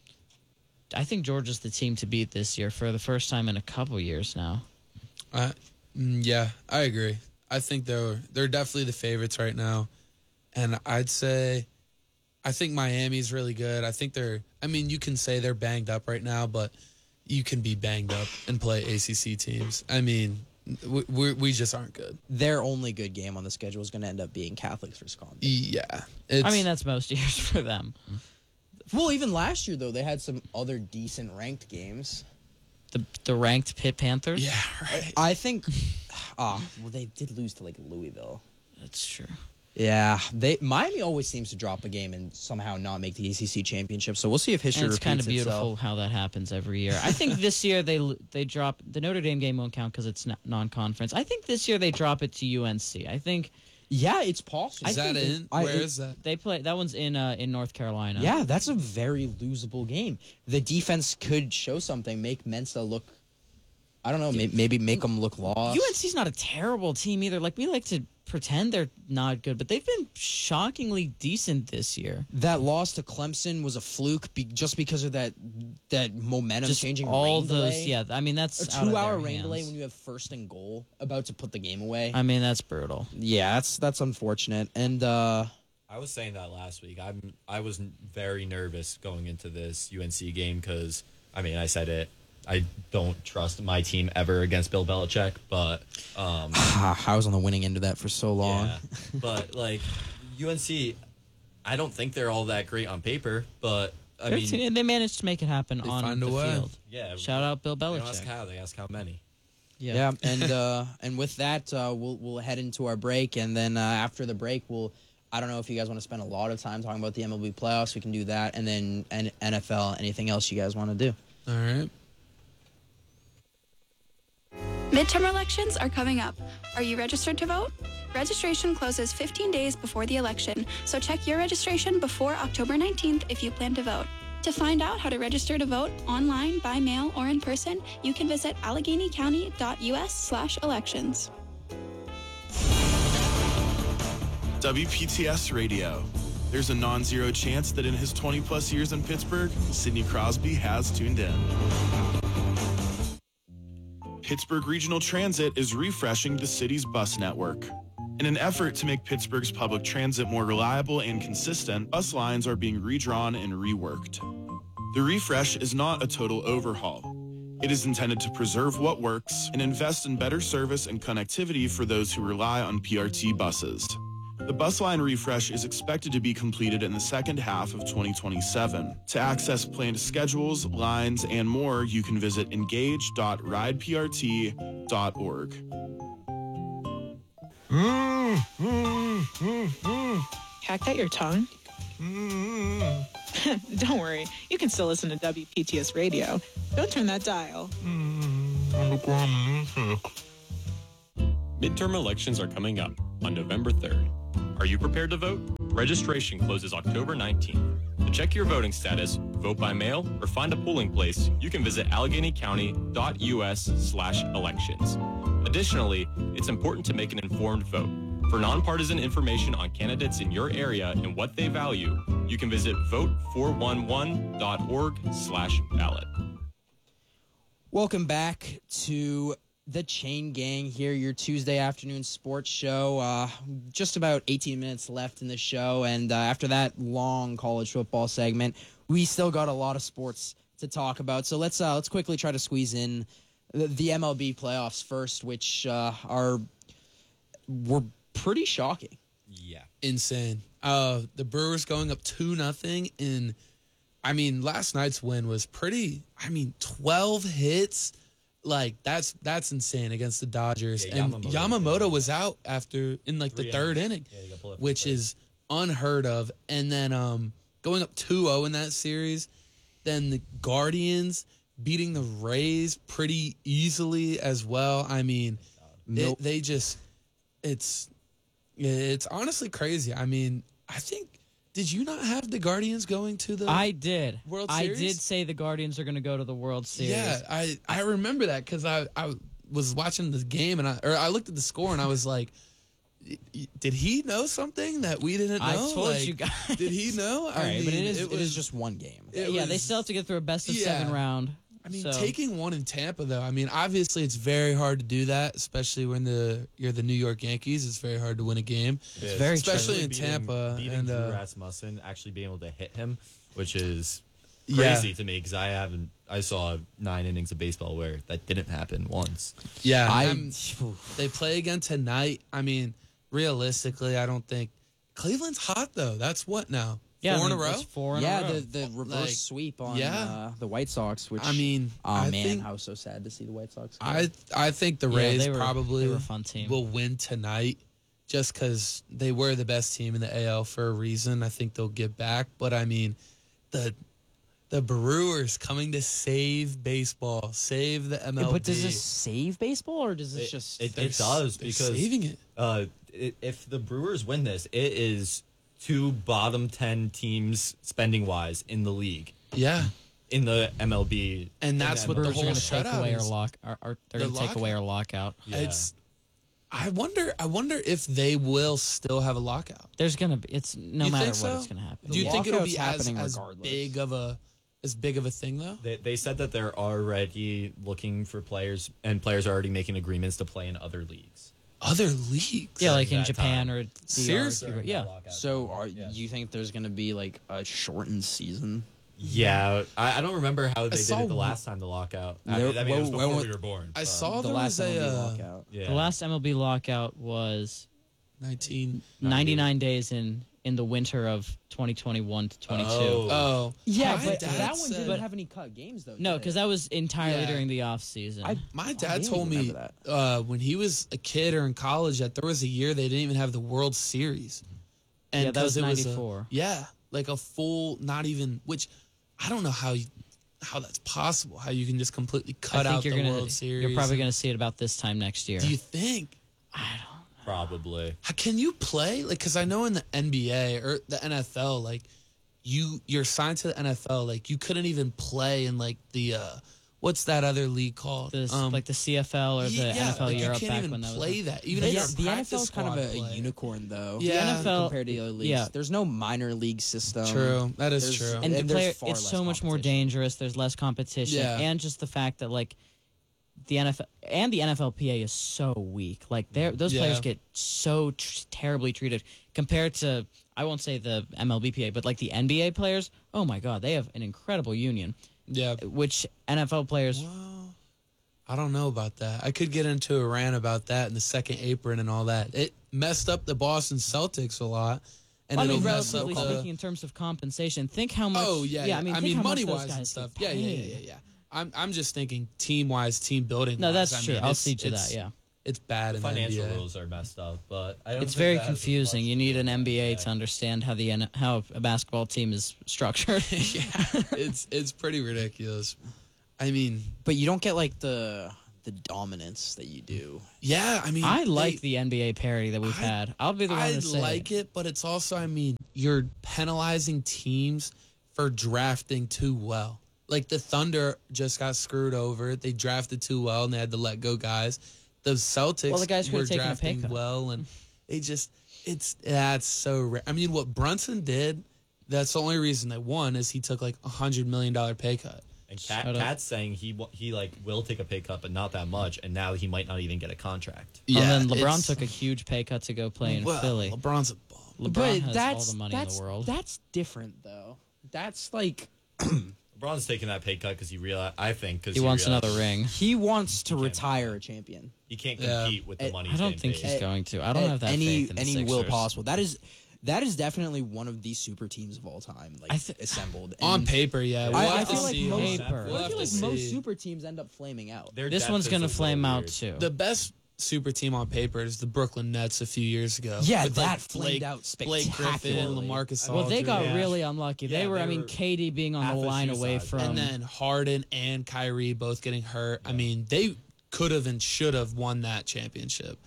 I think Georgia's the team to beat this year for the first time in a couple years now. I, mm, yeah, I agree. I think they're they're definitely the favorites right now, and I'd say, I think Miami's really good. I think they're. I mean, you can say they're banged up right now, but you can be banged up and play A C C teams. I mean, we we, we just aren't good. Their only good game on the schedule is going to end up being Catholics Wisconsin. Yeah, it's, I mean, that's most years for them. Well, even last year though, they had some other decent ranked games. The the ranked Pitt Panthers? yeah, right. I think. Ah, well, they did lose to like Louisville. That's true. Yeah, they Miami always seems to drop a game and somehow not make the A C C championship. So we'll see if history And it's repeats kind of beautiful itself. how that happens every year. I think this year they they drop the Notre Dame game won't count because it's not non-conference. I think this year they drop it to U N C. I think Yeah, it's possible. Is I that think in? I- Where it- is that? they play that one's in uh, in North Carolina. Yeah, that's a very losable game. The defense could show something, make Mensa look. I don't know, may, maybe make them look lost. U N C's not a terrible team either. Like we like to pretend they're not good, but they've been shockingly decent this year. That loss to Clemson was a fluke, be, just because of that that momentum Just changing. all rain those, delay. yeah. I mean that's A out of two-hour their rain hands. delay when you have first and goal, about to put the game away. I mean that's brutal. yeah, that's that's unfortunate. And uh, I was saying that last week. I'm I was n- very nervous going into this U N C game because I mean I said it. I don't trust my team ever against Bill Belichick, but um, I was on the winning end of that for so long. yeah. But like U N C, I don't think they're all that great on paper, but I mean, Fifteen- they managed to make it happen They on find a the way. field. yeah. Shout out Bill They don't ask Belichick. how, they ask how many. Yeah, and uh, and with that, uh, we'll we'll head into our break, and then uh, after the break, we'll. I don't know if you guys want to spend a lot of time talking about the M L B playoffs. We can do that, and then N- NFL. Anything else you guys want to do? All right. Midterm elections are coming up. Are you registered to vote? Registration closes fifteen days before the election, so check your registration before October nineteenth if you plan to vote. To find out how to register to vote online, by mail, or in person, you can visit allegheny county dot u s slash elections. W P T S Radio. There's a non-zero chance that in his twenty plus years in Pittsburgh, Sidney Crosby has tuned in. Pittsburgh Regional Transit is refreshing the city's bus network. In an effort to make Pittsburgh's public transit more reliable and consistent, bus lines are being redrawn and reworked. The refresh is not a total overhaul. It is intended to preserve what works and invest in better service and connectivity for those who rely on P R T buses. The bus line refresh is expected to be completed in the second half of twenty twenty-seven. To access planned schedules, lines, and more, you can visit engage dot ride p r t dot org. Hacked out your tongue? Don't worry, you can still listen to W P T S radio. Don't turn that dial. Midterm elections are coming up on November third. Are you prepared to vote? Registration closes October nineteenth. To check your voting status, vote by mail, or find a polling place, you can visit AlleghenyCounty.us slash elections. Additionally, it's important to make an informed vote. For nonpartisan information on candidates in your area and what they value, you can visit vote four one one dot org slash ballot. Welcome back to the Chain Gang here, your Tuesday afternoon sports show. Uh, just about eighteen minutes left in the show, and uh, after that long college football segment, we still got a lot of sports to talk about. So let's uh, let's quickly try to squeeze in the, the M L B playoffs first, which uh, are were pretty shocking. Yeah. Insane. Uh, the Brewers going up two nothing in. I mean, last night's win was pretty. I mean, twelve hits. Like that's that's insane against the Dodgers. Yeah, and Yamamoto. Yamamoto was out after in like the Three third innings. inning, Yeah, he got pulled up which for third. is unheard of. And then um, going up two oh in that series, then the Guardians beating the Rays pretty easily as well. I mean, Nope. it, they just it's it's honestly crazy. I mean, I think did you not have the Guardians going to the I did. World I Series? did say the Guardians are going to go to the World Series. Yeah, I, I remember that because I, I was watching the game and I or I looked at the score and I was like, y- y- did he know something that we didn't know? I told Like, you guys. Did he know? All right, but it is it, was, is just one game. it yeah, they was- still have to get through a best of Yeah. seven round. I mean, so. taking one in Tampa though. I mean, obviously it's very hard to do that, especially when the you're the New York Yankees. It's very hard to win a game. It's very Especially in beating, Tampa Beating and, Drew uh, Rasmussen, actually being able to hit him, which is Yeah. crazy to me because I haven't. I saw nine innings of baseball where that didn't happen once. Yeah, I I'm- they play again tonight. I mean, realistically, I don't think Cleveland's hot though. That's what now? yeah, Four I in a mean, row. that's Four in yeah, a row. the the reverse Like, sweep on yeah. uh, the White Sox, which I mean, oh I man, think- how so sad to see the White Sox. go. I I think the Yeah, Rays they were- probably they were a fun team. will win tonight, just because they were the best team in the A L for a reason. I think they'll get back, but I mean, the the Brewers coming to save baseball, save the M L B. but does this save baseball or does this It, just it, They're it does s- they're because saving it. Uh, i if the Brewers win this, it is two bottom ten teams spending wise in the league Yeah, in the M L B, and that's In what the Brewers whole are going to take shutout away our is. lock. Our, our, they're The going to take away our lockout. Yeah. It's. I wonder. I wonder if they will still have a lockout. There's going to be. It's no You matter think what, so? it's going to happen. Do you think it'll lockout's be as, happening as regardless. big of a as big of a thing though? They, they said that they're already looking for players, and players are already making agreements to play in other leagues. Other leagues. Yeah, like in that Japan time. or D R. Seriously? Yeah. so? Are you think there's going to be like a shortened season? Yeah, I, I don't remember how they did saw it the one- last time the lockout. I There- mean, I mean, it was when- before when- we were born. I but- saw the there last was M L B a uh, lockout. Yeah. The last M L B lockout was nineteen. ninety-nine days in in the winter of twenty twenty-one to twenty-two. Oh. Oh, Yeah, my but dad that one said- didn't have any cut games though. No, did because it? that was entirely Yeah. during the off season. I- My I dad didn't told even me remember uh, when he was a kid or in college that there was a year they didn't even have the World Series. And Yeah, that 'cause was it a- ninety-four. yeah, like a full, not even. Which I don't know how you, how that's possible. How you can just completely I cut think out you're the gonna, World Series. You're probably going to see it about this time next year. Do you think? Probably. How, can you play like? Because I know in the N B A or the N F L, like you you're signed to the N F L, like you couldn't even play in like the uh what's that other league called? This, Um, like the C F L or the yeah, N F L like Europe you can't back even when that play was. that. Even The, if you're the a N F L practice is kind of squad a, a player. unicorn though. Yeah. The N F L compared to the other leagues. yeah. There's no minor league system. True, that is There's- true. And the and there's player, far it's less so much more competition. dangerous. There's less competition, Yeah. and just the fact that like the N F L and the N F L P A is so weak. Like they those Yeah. players get so tr- terribly treated compared to I won't say the M L B P A, but like the N B A players. Oh my God, they have an incredible union, Yeah. which N F L players Well, I don't know about that. I could get into a rant about that and the second apron and all that. It messed up the Boston Celtics a lot, and I it'll mean, mess up relatively the. speaking, in terms of compensation, think how much. Oh yeah, yeah. I mean, I think mean how much money those wise guys and stuff. get Yeah, yeah, yeah, paid. yeah, yeah. I'm I'm just thinking team wise, team building. No, that's I true. mean, I'll it's- see to it's- that. Yeah, It's bad in the Financial N B A. rules are messed up, but I don't it's think very that has as confusing. much You to need do an with N B A the to understand how the N- how a basketball team is structured. yeah, it's it's pretty ridiculous. I mean, But you don't get like the the dominance that you do. yeah, I mean, I like they- the N B A parity that we've I- had. I'll be the one I to say like it, but it's also, I mean, you're penalizing teams for drafting too well. Like the Thunder just got screwed over. They drafted too well and they had to let go guys. The Celtics Well, the guys could were have taken a pay drafting cut. well, and they just it's that's so rare. I mean, what Brunson did, that's the only reason they won is he took like a hundred million dollar pay cut. And Cat, Shut up. Cat's saying he wa- he like will take a pay cut, but not that much, and now he might not even get a contract. and then LeBron it's- took a huge pay cut to go play in well, Philly. LeBron's a bum. LeBron but has that's all the money that's in the world. that's different though. That's like LeBron's taking that pay cut because he realize I think because he wants another ring. he wants to can't retire a champion. He can't Yeah. compete with the Eh, money. I he's don't getting think paid. he's going to. I don't At have that any faith in the any will Sixers. possible. That is that is definitely one of the super teams of all time, like I thi- assembled. On And paper, yeah. We'll I, have I to feel like see. most, Paper. I We'll have feel to like most see. super teams end up flaming out. Their This depth one's is gonna a little flame out weird. too. The best super team on paper is the Brooklyn Nets a few years ago. Yeah, With, that like, flamed Blake, out Blake Griffin, spectacularly. LaMarcus Well, they Aldridge. got Yeah. really unlucky. They Yeah, were, they I mean, were K D being on half the a line shoe away size. from. and then Harden and Kyrie both getting hurt. I mean, they could have and should have won that championship.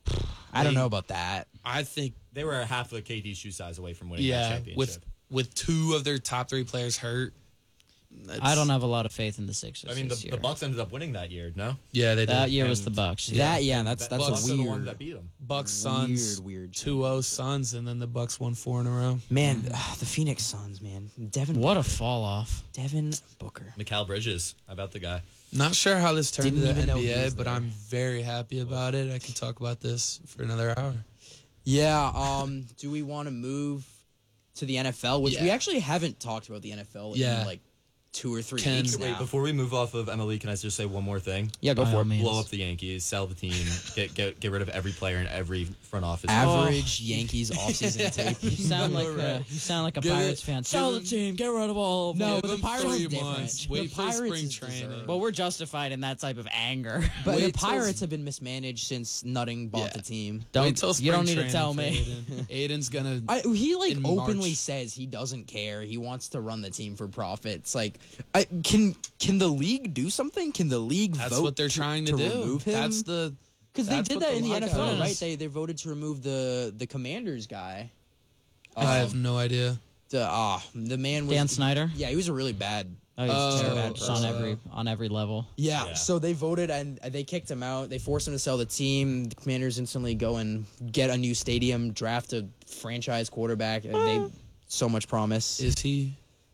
I don't They- know about that. I think, They were half of K D shoe size away from winning that yeah, championship. with with two of their top three players hurt. that's- I don't have a lot of faith in the Sixers. I mean, the, this the year. Bucks ended up winning that year. No, Yeah, they did. That year was And the Bucks. That yeah, that's That- that's Bucks a are the ones weird that beat them. Bucks Suns, weird weird two oh Suns, and then the Bucks won four in a row. man. ugh, the Phoenix Suns, man. Devin What a Booker. fall off. Devin Booker. Mikal Bridges, how about the guy? Not sure how this turned Didn't to even the know N B he A, was but there. I'm very happy about it. I can talk about this for another hour. Yeah. Um. do we want to move to the N F L? Which we Yeah. actually haven't talked about the N F L Yeah. in like two or three Can- weeks Wait, now. Before we move off of M L E, can I just say one more thing? yeah, go By for all it. means. Blow up the Yankees, sell the team, get get get rid of every player in every front office. Average Yankees offseason tape. You sound like Right. a, you sound like a Give it- Pirates fan. Sell the give team, get rid of all of No, them. but the them Pirates three is different. months. The Wait for Pirates spring is training. deserved. But we're justified in that type of anger. But Wait the till- Pirates have been mismanaged since Nutting bought Yeah. the team. Don't Wait till you don't spring need to tell training me. for Aiden. Aiden's gonna. I, he like In openly March. says he doesn't care. He wants to run the team for profits. Like, I, can can the league do something? Can the league That's vote what they're to, trying to, to do. remove him? That's the. Because they that's did what that the in the N F L, lockout right? is. They they voted to remove the the Commanders guy. I Um, have no idea. The ah the man was Dan Snyder. Yeah, he was a really bad. Oh, he's Oh, terrible just on uh, every on every level. Yeah, Yeah. so they voted and they kicked him out. They forced him to sell the team. The Commanders instantly go and get a new stadium, draft a franchise quarterback. And they so much promise. Is he?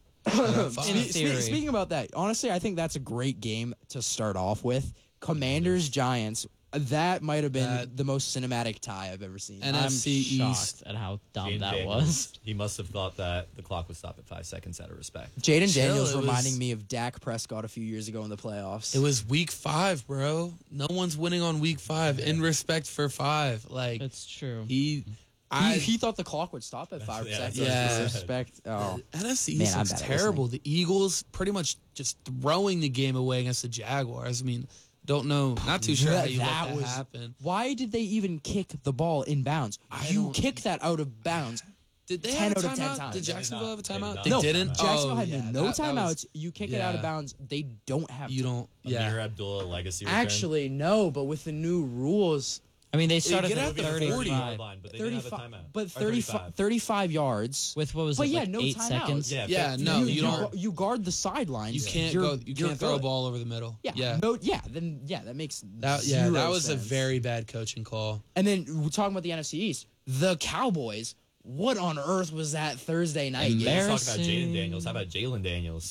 In Spe- spe- theory. speaking about that, honestly, I think that's a great game to start off with. Commanders Giants. That might have been That- the most cinematic tie I've ever seen. And- I'm N F C shocked East. at how dumb Jaden that Daniels, was. He must have thought that the clock would stop at five seconds out of respect. Jaden Chill, Daniels it was- reminding me of Dak Prescott a few years ago in the playoffs. It was week five, bro. No one's winning on week five. In respect for five, like It's true. he, he, I, he thought the clock would stop at five yeah, seconds. that's what I Respect. Oh. N F C Man, East I'm looks bad at terrible. The Eagles pretty much just throwing the game away against the Jaguars. I mean, don't know, not too sure how you let that was, happen. Why did they even kick the ball in bounds? I You don't- kick that out of bounds. Did they ten have a out of ten timeout? times. Did They did Jacksonville have a not. They did timeout? not. They no, didn't. Jacksonville oh, had yeah, no that- that timeouts. was- you kick it out of yeah. bounds. They don't have. You to. don't. Amir Yeah. Abdullah legacy return. Actually no, but with the new rules, I mean, they started get at out the thirty-five forty. Line, but they didn't have a thirty-five, timeout. but Or thirty-five, thirty-five yards. with what was But it, yeah, like no eight timeouts. seconds? Yeah, Yeah, fifty- no, you, you don't. gu- You guard the sidelines. You can't You're- go. You you're can't throw a good. ball over the middle. Yeah, Yeah. no, yeah. Then yeah, that makes That, yeah, zero that was a sense. very bad coaching call. And then we're talking about the N F C East. The Cowboys. What on earth was that Thursday night? Let's game? talk about Embarrassing. Jaden Daniels. How about Jalen Daniels?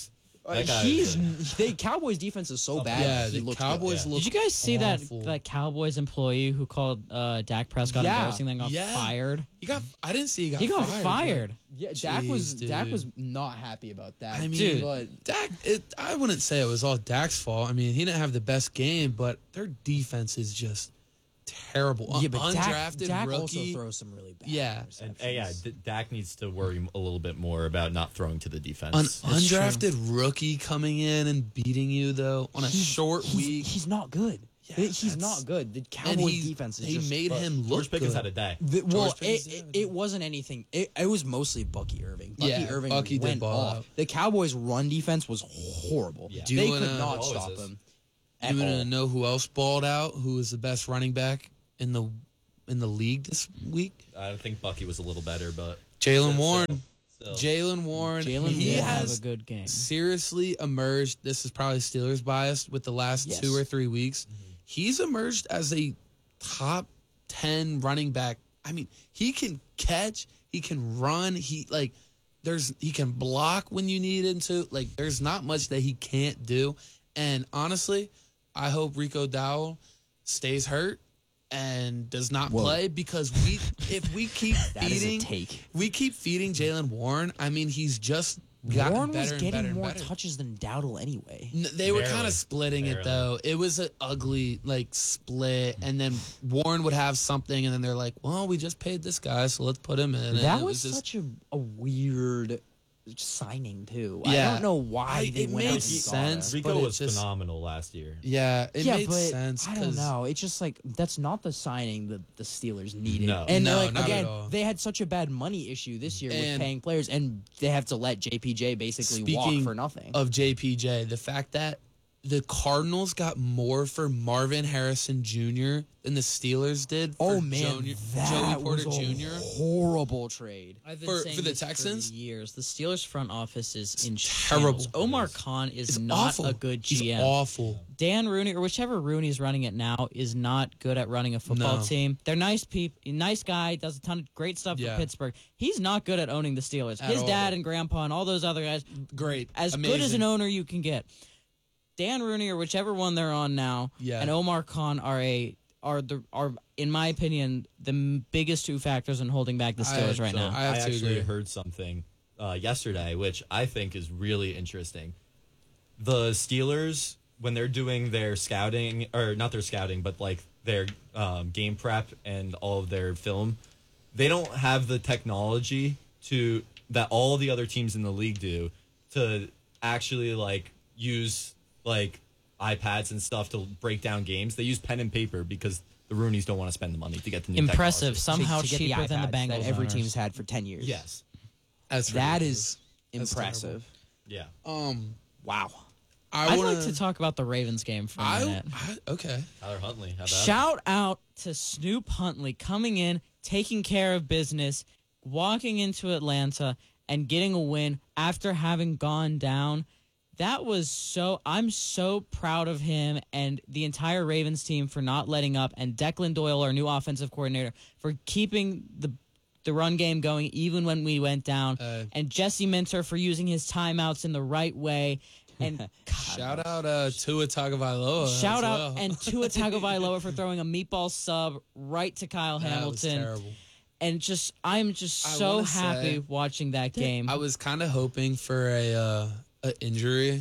That guy He's is the Cowboys defense is so bad. Yeah, he the looked Cowboys good. look. Did you guys see awful. that that Cowboys employee who called uh, Dak Prescott Yeah. embarrassing then got Yeah. fired? He got. I didn't see he got. He got fired. fired. Yeah, Dak was Jeez, Dak dude. was not happy about that. I mean, Dude. but Dak. It, I wouldn't say it was all Dak's fault. I mean, he didn't have the best game, but their defense is just terrible. yeah, but Dak, Undrafted Dak also rookie. throws some really bad. Yeah. And interceptions. uh, yeah, D- Dak needs to worry a little bit more about not throwing to the An defense. undrafted rookie coming in and beating you though on a He's- short he's, week. He's not good. Yeah, he's that's- not good. The and Cowboys he, defense is they just made but- him look George Pickens good. had a day. The, well, Pickens it, did. it, it wasn't anything. It, it was mostly Bucky Irving. Bucky Yeah, Irving Bucky did went ball off. out. The Cowboys' run defense was horrible. Yeah. Do you They wanna- could not It always stop is. him. You At want all. to know who else balled out? Who was the best running back in the in the league this week? I think Bucky was a little better, but Jalen still- Warren. still- Jalen Warren. Jalen he did have has a good game. seriously emerged. This is probably Steelers biased with the last Yes. two or three weeks. He's emerged as a top ten running back. I mean, he can catch, he can run, he like there's he can block when you need him to. Like there's not much that he can't do. And honestly, I hope Rico Dowell stays hurt and does not Whoa. play because we if we keep That is a feeding take. we keep feeding Jalen Warren. I mean, he's just gotten Warren better was and getting better and more better. touches than Dowdle anyway. N- They were Barely. kind of splitting it Barely. though. It was an ugly like split, and then Warren would have something, and then they're like, "Well, we just paid this guy, so let's put him in." And That it was, just, such a, a weird signing too. Yeah. I don't know why I- they it went made out and got sense. him. Rico but it was just- phenomenal last year. yeah, it yeah, made but sense. I don't 'cause- know. It's just like that's not the signing that the Steelers needed. No. And No, like not at again, all. they had such a bad money issue this year with And- paying players, and they have to let J P J basically walk Speaking for nothing. of J P J, the fact that the Cardinals got more for Marvin Harrison Junior than the Steelers did. For oh man, Joni- that Joey Porter was a Junior horrible trade. I've been For- saying for the this Texans? for years. The Steelers front office is in terrible. shambles. Omar Khan is It's not awful. a good He's G M. awful. Dan Rooney or whichever Rooney's running it now is not good at running a football No. team. They're nice people, nice guy, does a ton of great stuff Yeah. for Pittsburgh. He's not good at owning the Steelers. At His all. dad and grandpa and all those other guys, Great, as amazing. good as an owner you can get. Dan Rooney or whichever one they're on now, Yeah. and Omar Khan are a are the are in my opinion the m- biggest two factors in holding back the I- Steelers right so now. I have I to actually agree. heard something uh, yesterday, which I think is really interesting. The Steelers, when they're doing their scouting, or not their scouting, but like their um, game prep and all of their film, they don't have the technology to that all the other teams in the league do to actually like use like iPads and stuff to break down games. They use pen and paper because the Rooneys don't want to spend the money to get the new Impressive, technology. somehow to, to get cheaper than the iPads Bengals that every owners. team's had for ten years. Yes. That's that ridiculous. is That's impressive. Yeah. Um, Wow. I I'd wanna, like to talk about the Ravens game for a I, minute. I okay. Tyler Huntley. How about Shout out to Snoop Huntley coming in, taking care of business, walking into Atlanta, and getting a win after having gone down. That was so, I'm so proud of him and the entire Ravens team for not letting up, and Declan Doyle, our new offensive coordinator, for keeping the the run game going even when we went down, Uh, and Jesse Minter for using his timeouts in the right way. And God, Shout out uh, Tua Tagovailoa. Shout as out well. and Tua Tagovailoa for throwing a meatball sub right to Kyle That was Hamilton. terrible. And just, I'm just I so wanna happy say- watching that game. I was kind of hoping for a uh, a injury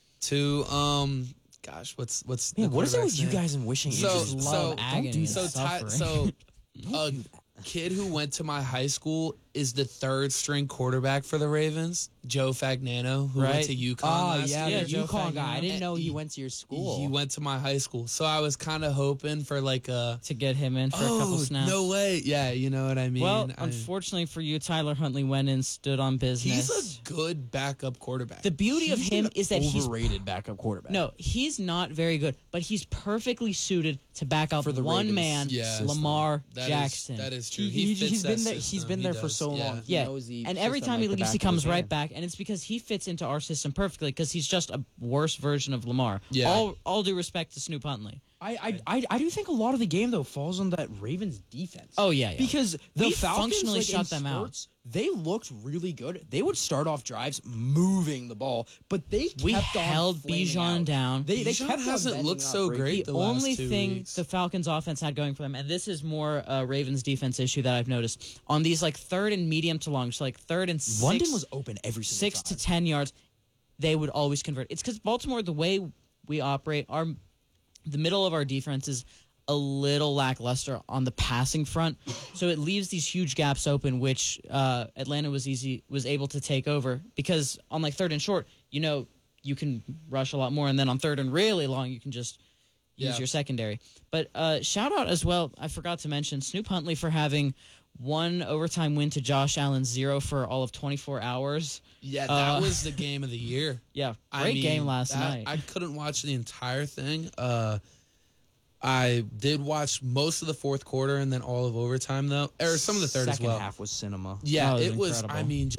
to um. Gosh, what's what's the Man, what is it with quarterback's you name? guys and wishing So- injuries? so- love agony do and So, suffering. Ty, so a kid who went to my high school is the third string quarterback for the Ravens, Joe Fagnano, who Right. went to UConn Oh, last yeah, year. the Joe UConn guy. I Fagnano. didn't know he He- went to your school. He went to my high school, so I was kind of hoping for like a to get him in for a couple oh snaps. no way, yeah, you know what I mean. well, I- unfortunately for you, Tyler Huntley went and stood on business. he's a good backup quarterback. the beauty of He's him an is that he's overrated backup quarterback. no, he's not very good, but he's perfectly suited to back up For the one Ravens man, Yeah. Lamar That is- Jackson. that is true. he, He, he, fits has that been there. He's system. been He there for does, so yeah. long. He Yeah, knows the and every system time he like the leaves, he back of comes his right hand. back, and it's because he fits into our system perfectly. Because he's just a worse version of Lamar. Yeah. All all due respect to Snoop Huntley. I, I, I, I do think a lot of the game though falls on that Ravens defense. Oh, yeah, yeah. Because the We Falcons functionally like, shut in them out. spurts, they looked really good. They would start off drives moving the ball, but they kept We on held flaming Bijan out. down. They, they Bijan kept on hasn't bending looked up so for- great The the last only two thing weeks. the Falcons offense had going for them, and this is more uh, Ravens defense issue that I've noticed, on these like third and medium to long, so like third and six, London was open every single six time. to ten yards, they would always convert. It's because Baltimore, the way we operate, our the middle of our defense is a little lackluster on the passing front, so it leaves these huge gaps open, which uh, Atlanta was easy was able to take over because on like third and short, you know, you can rush a lot more, and then on third and really long, you can just use Yeah. your secondary. But uh, shout out as well, I forgot to mention Snoop Huntley for having one overtime win to Josh Allen, zero for all of twenty-four hours. Yeah, that Uh, was the game of the year. Yeah, I great mean, game last that- night. I couldn't watch the entire thing. Uh, I did watch most of the fourth quarter and then all of overtime though, or some of the third Second as well. half was cinema. Yeah, That was it was. incredible. I mean,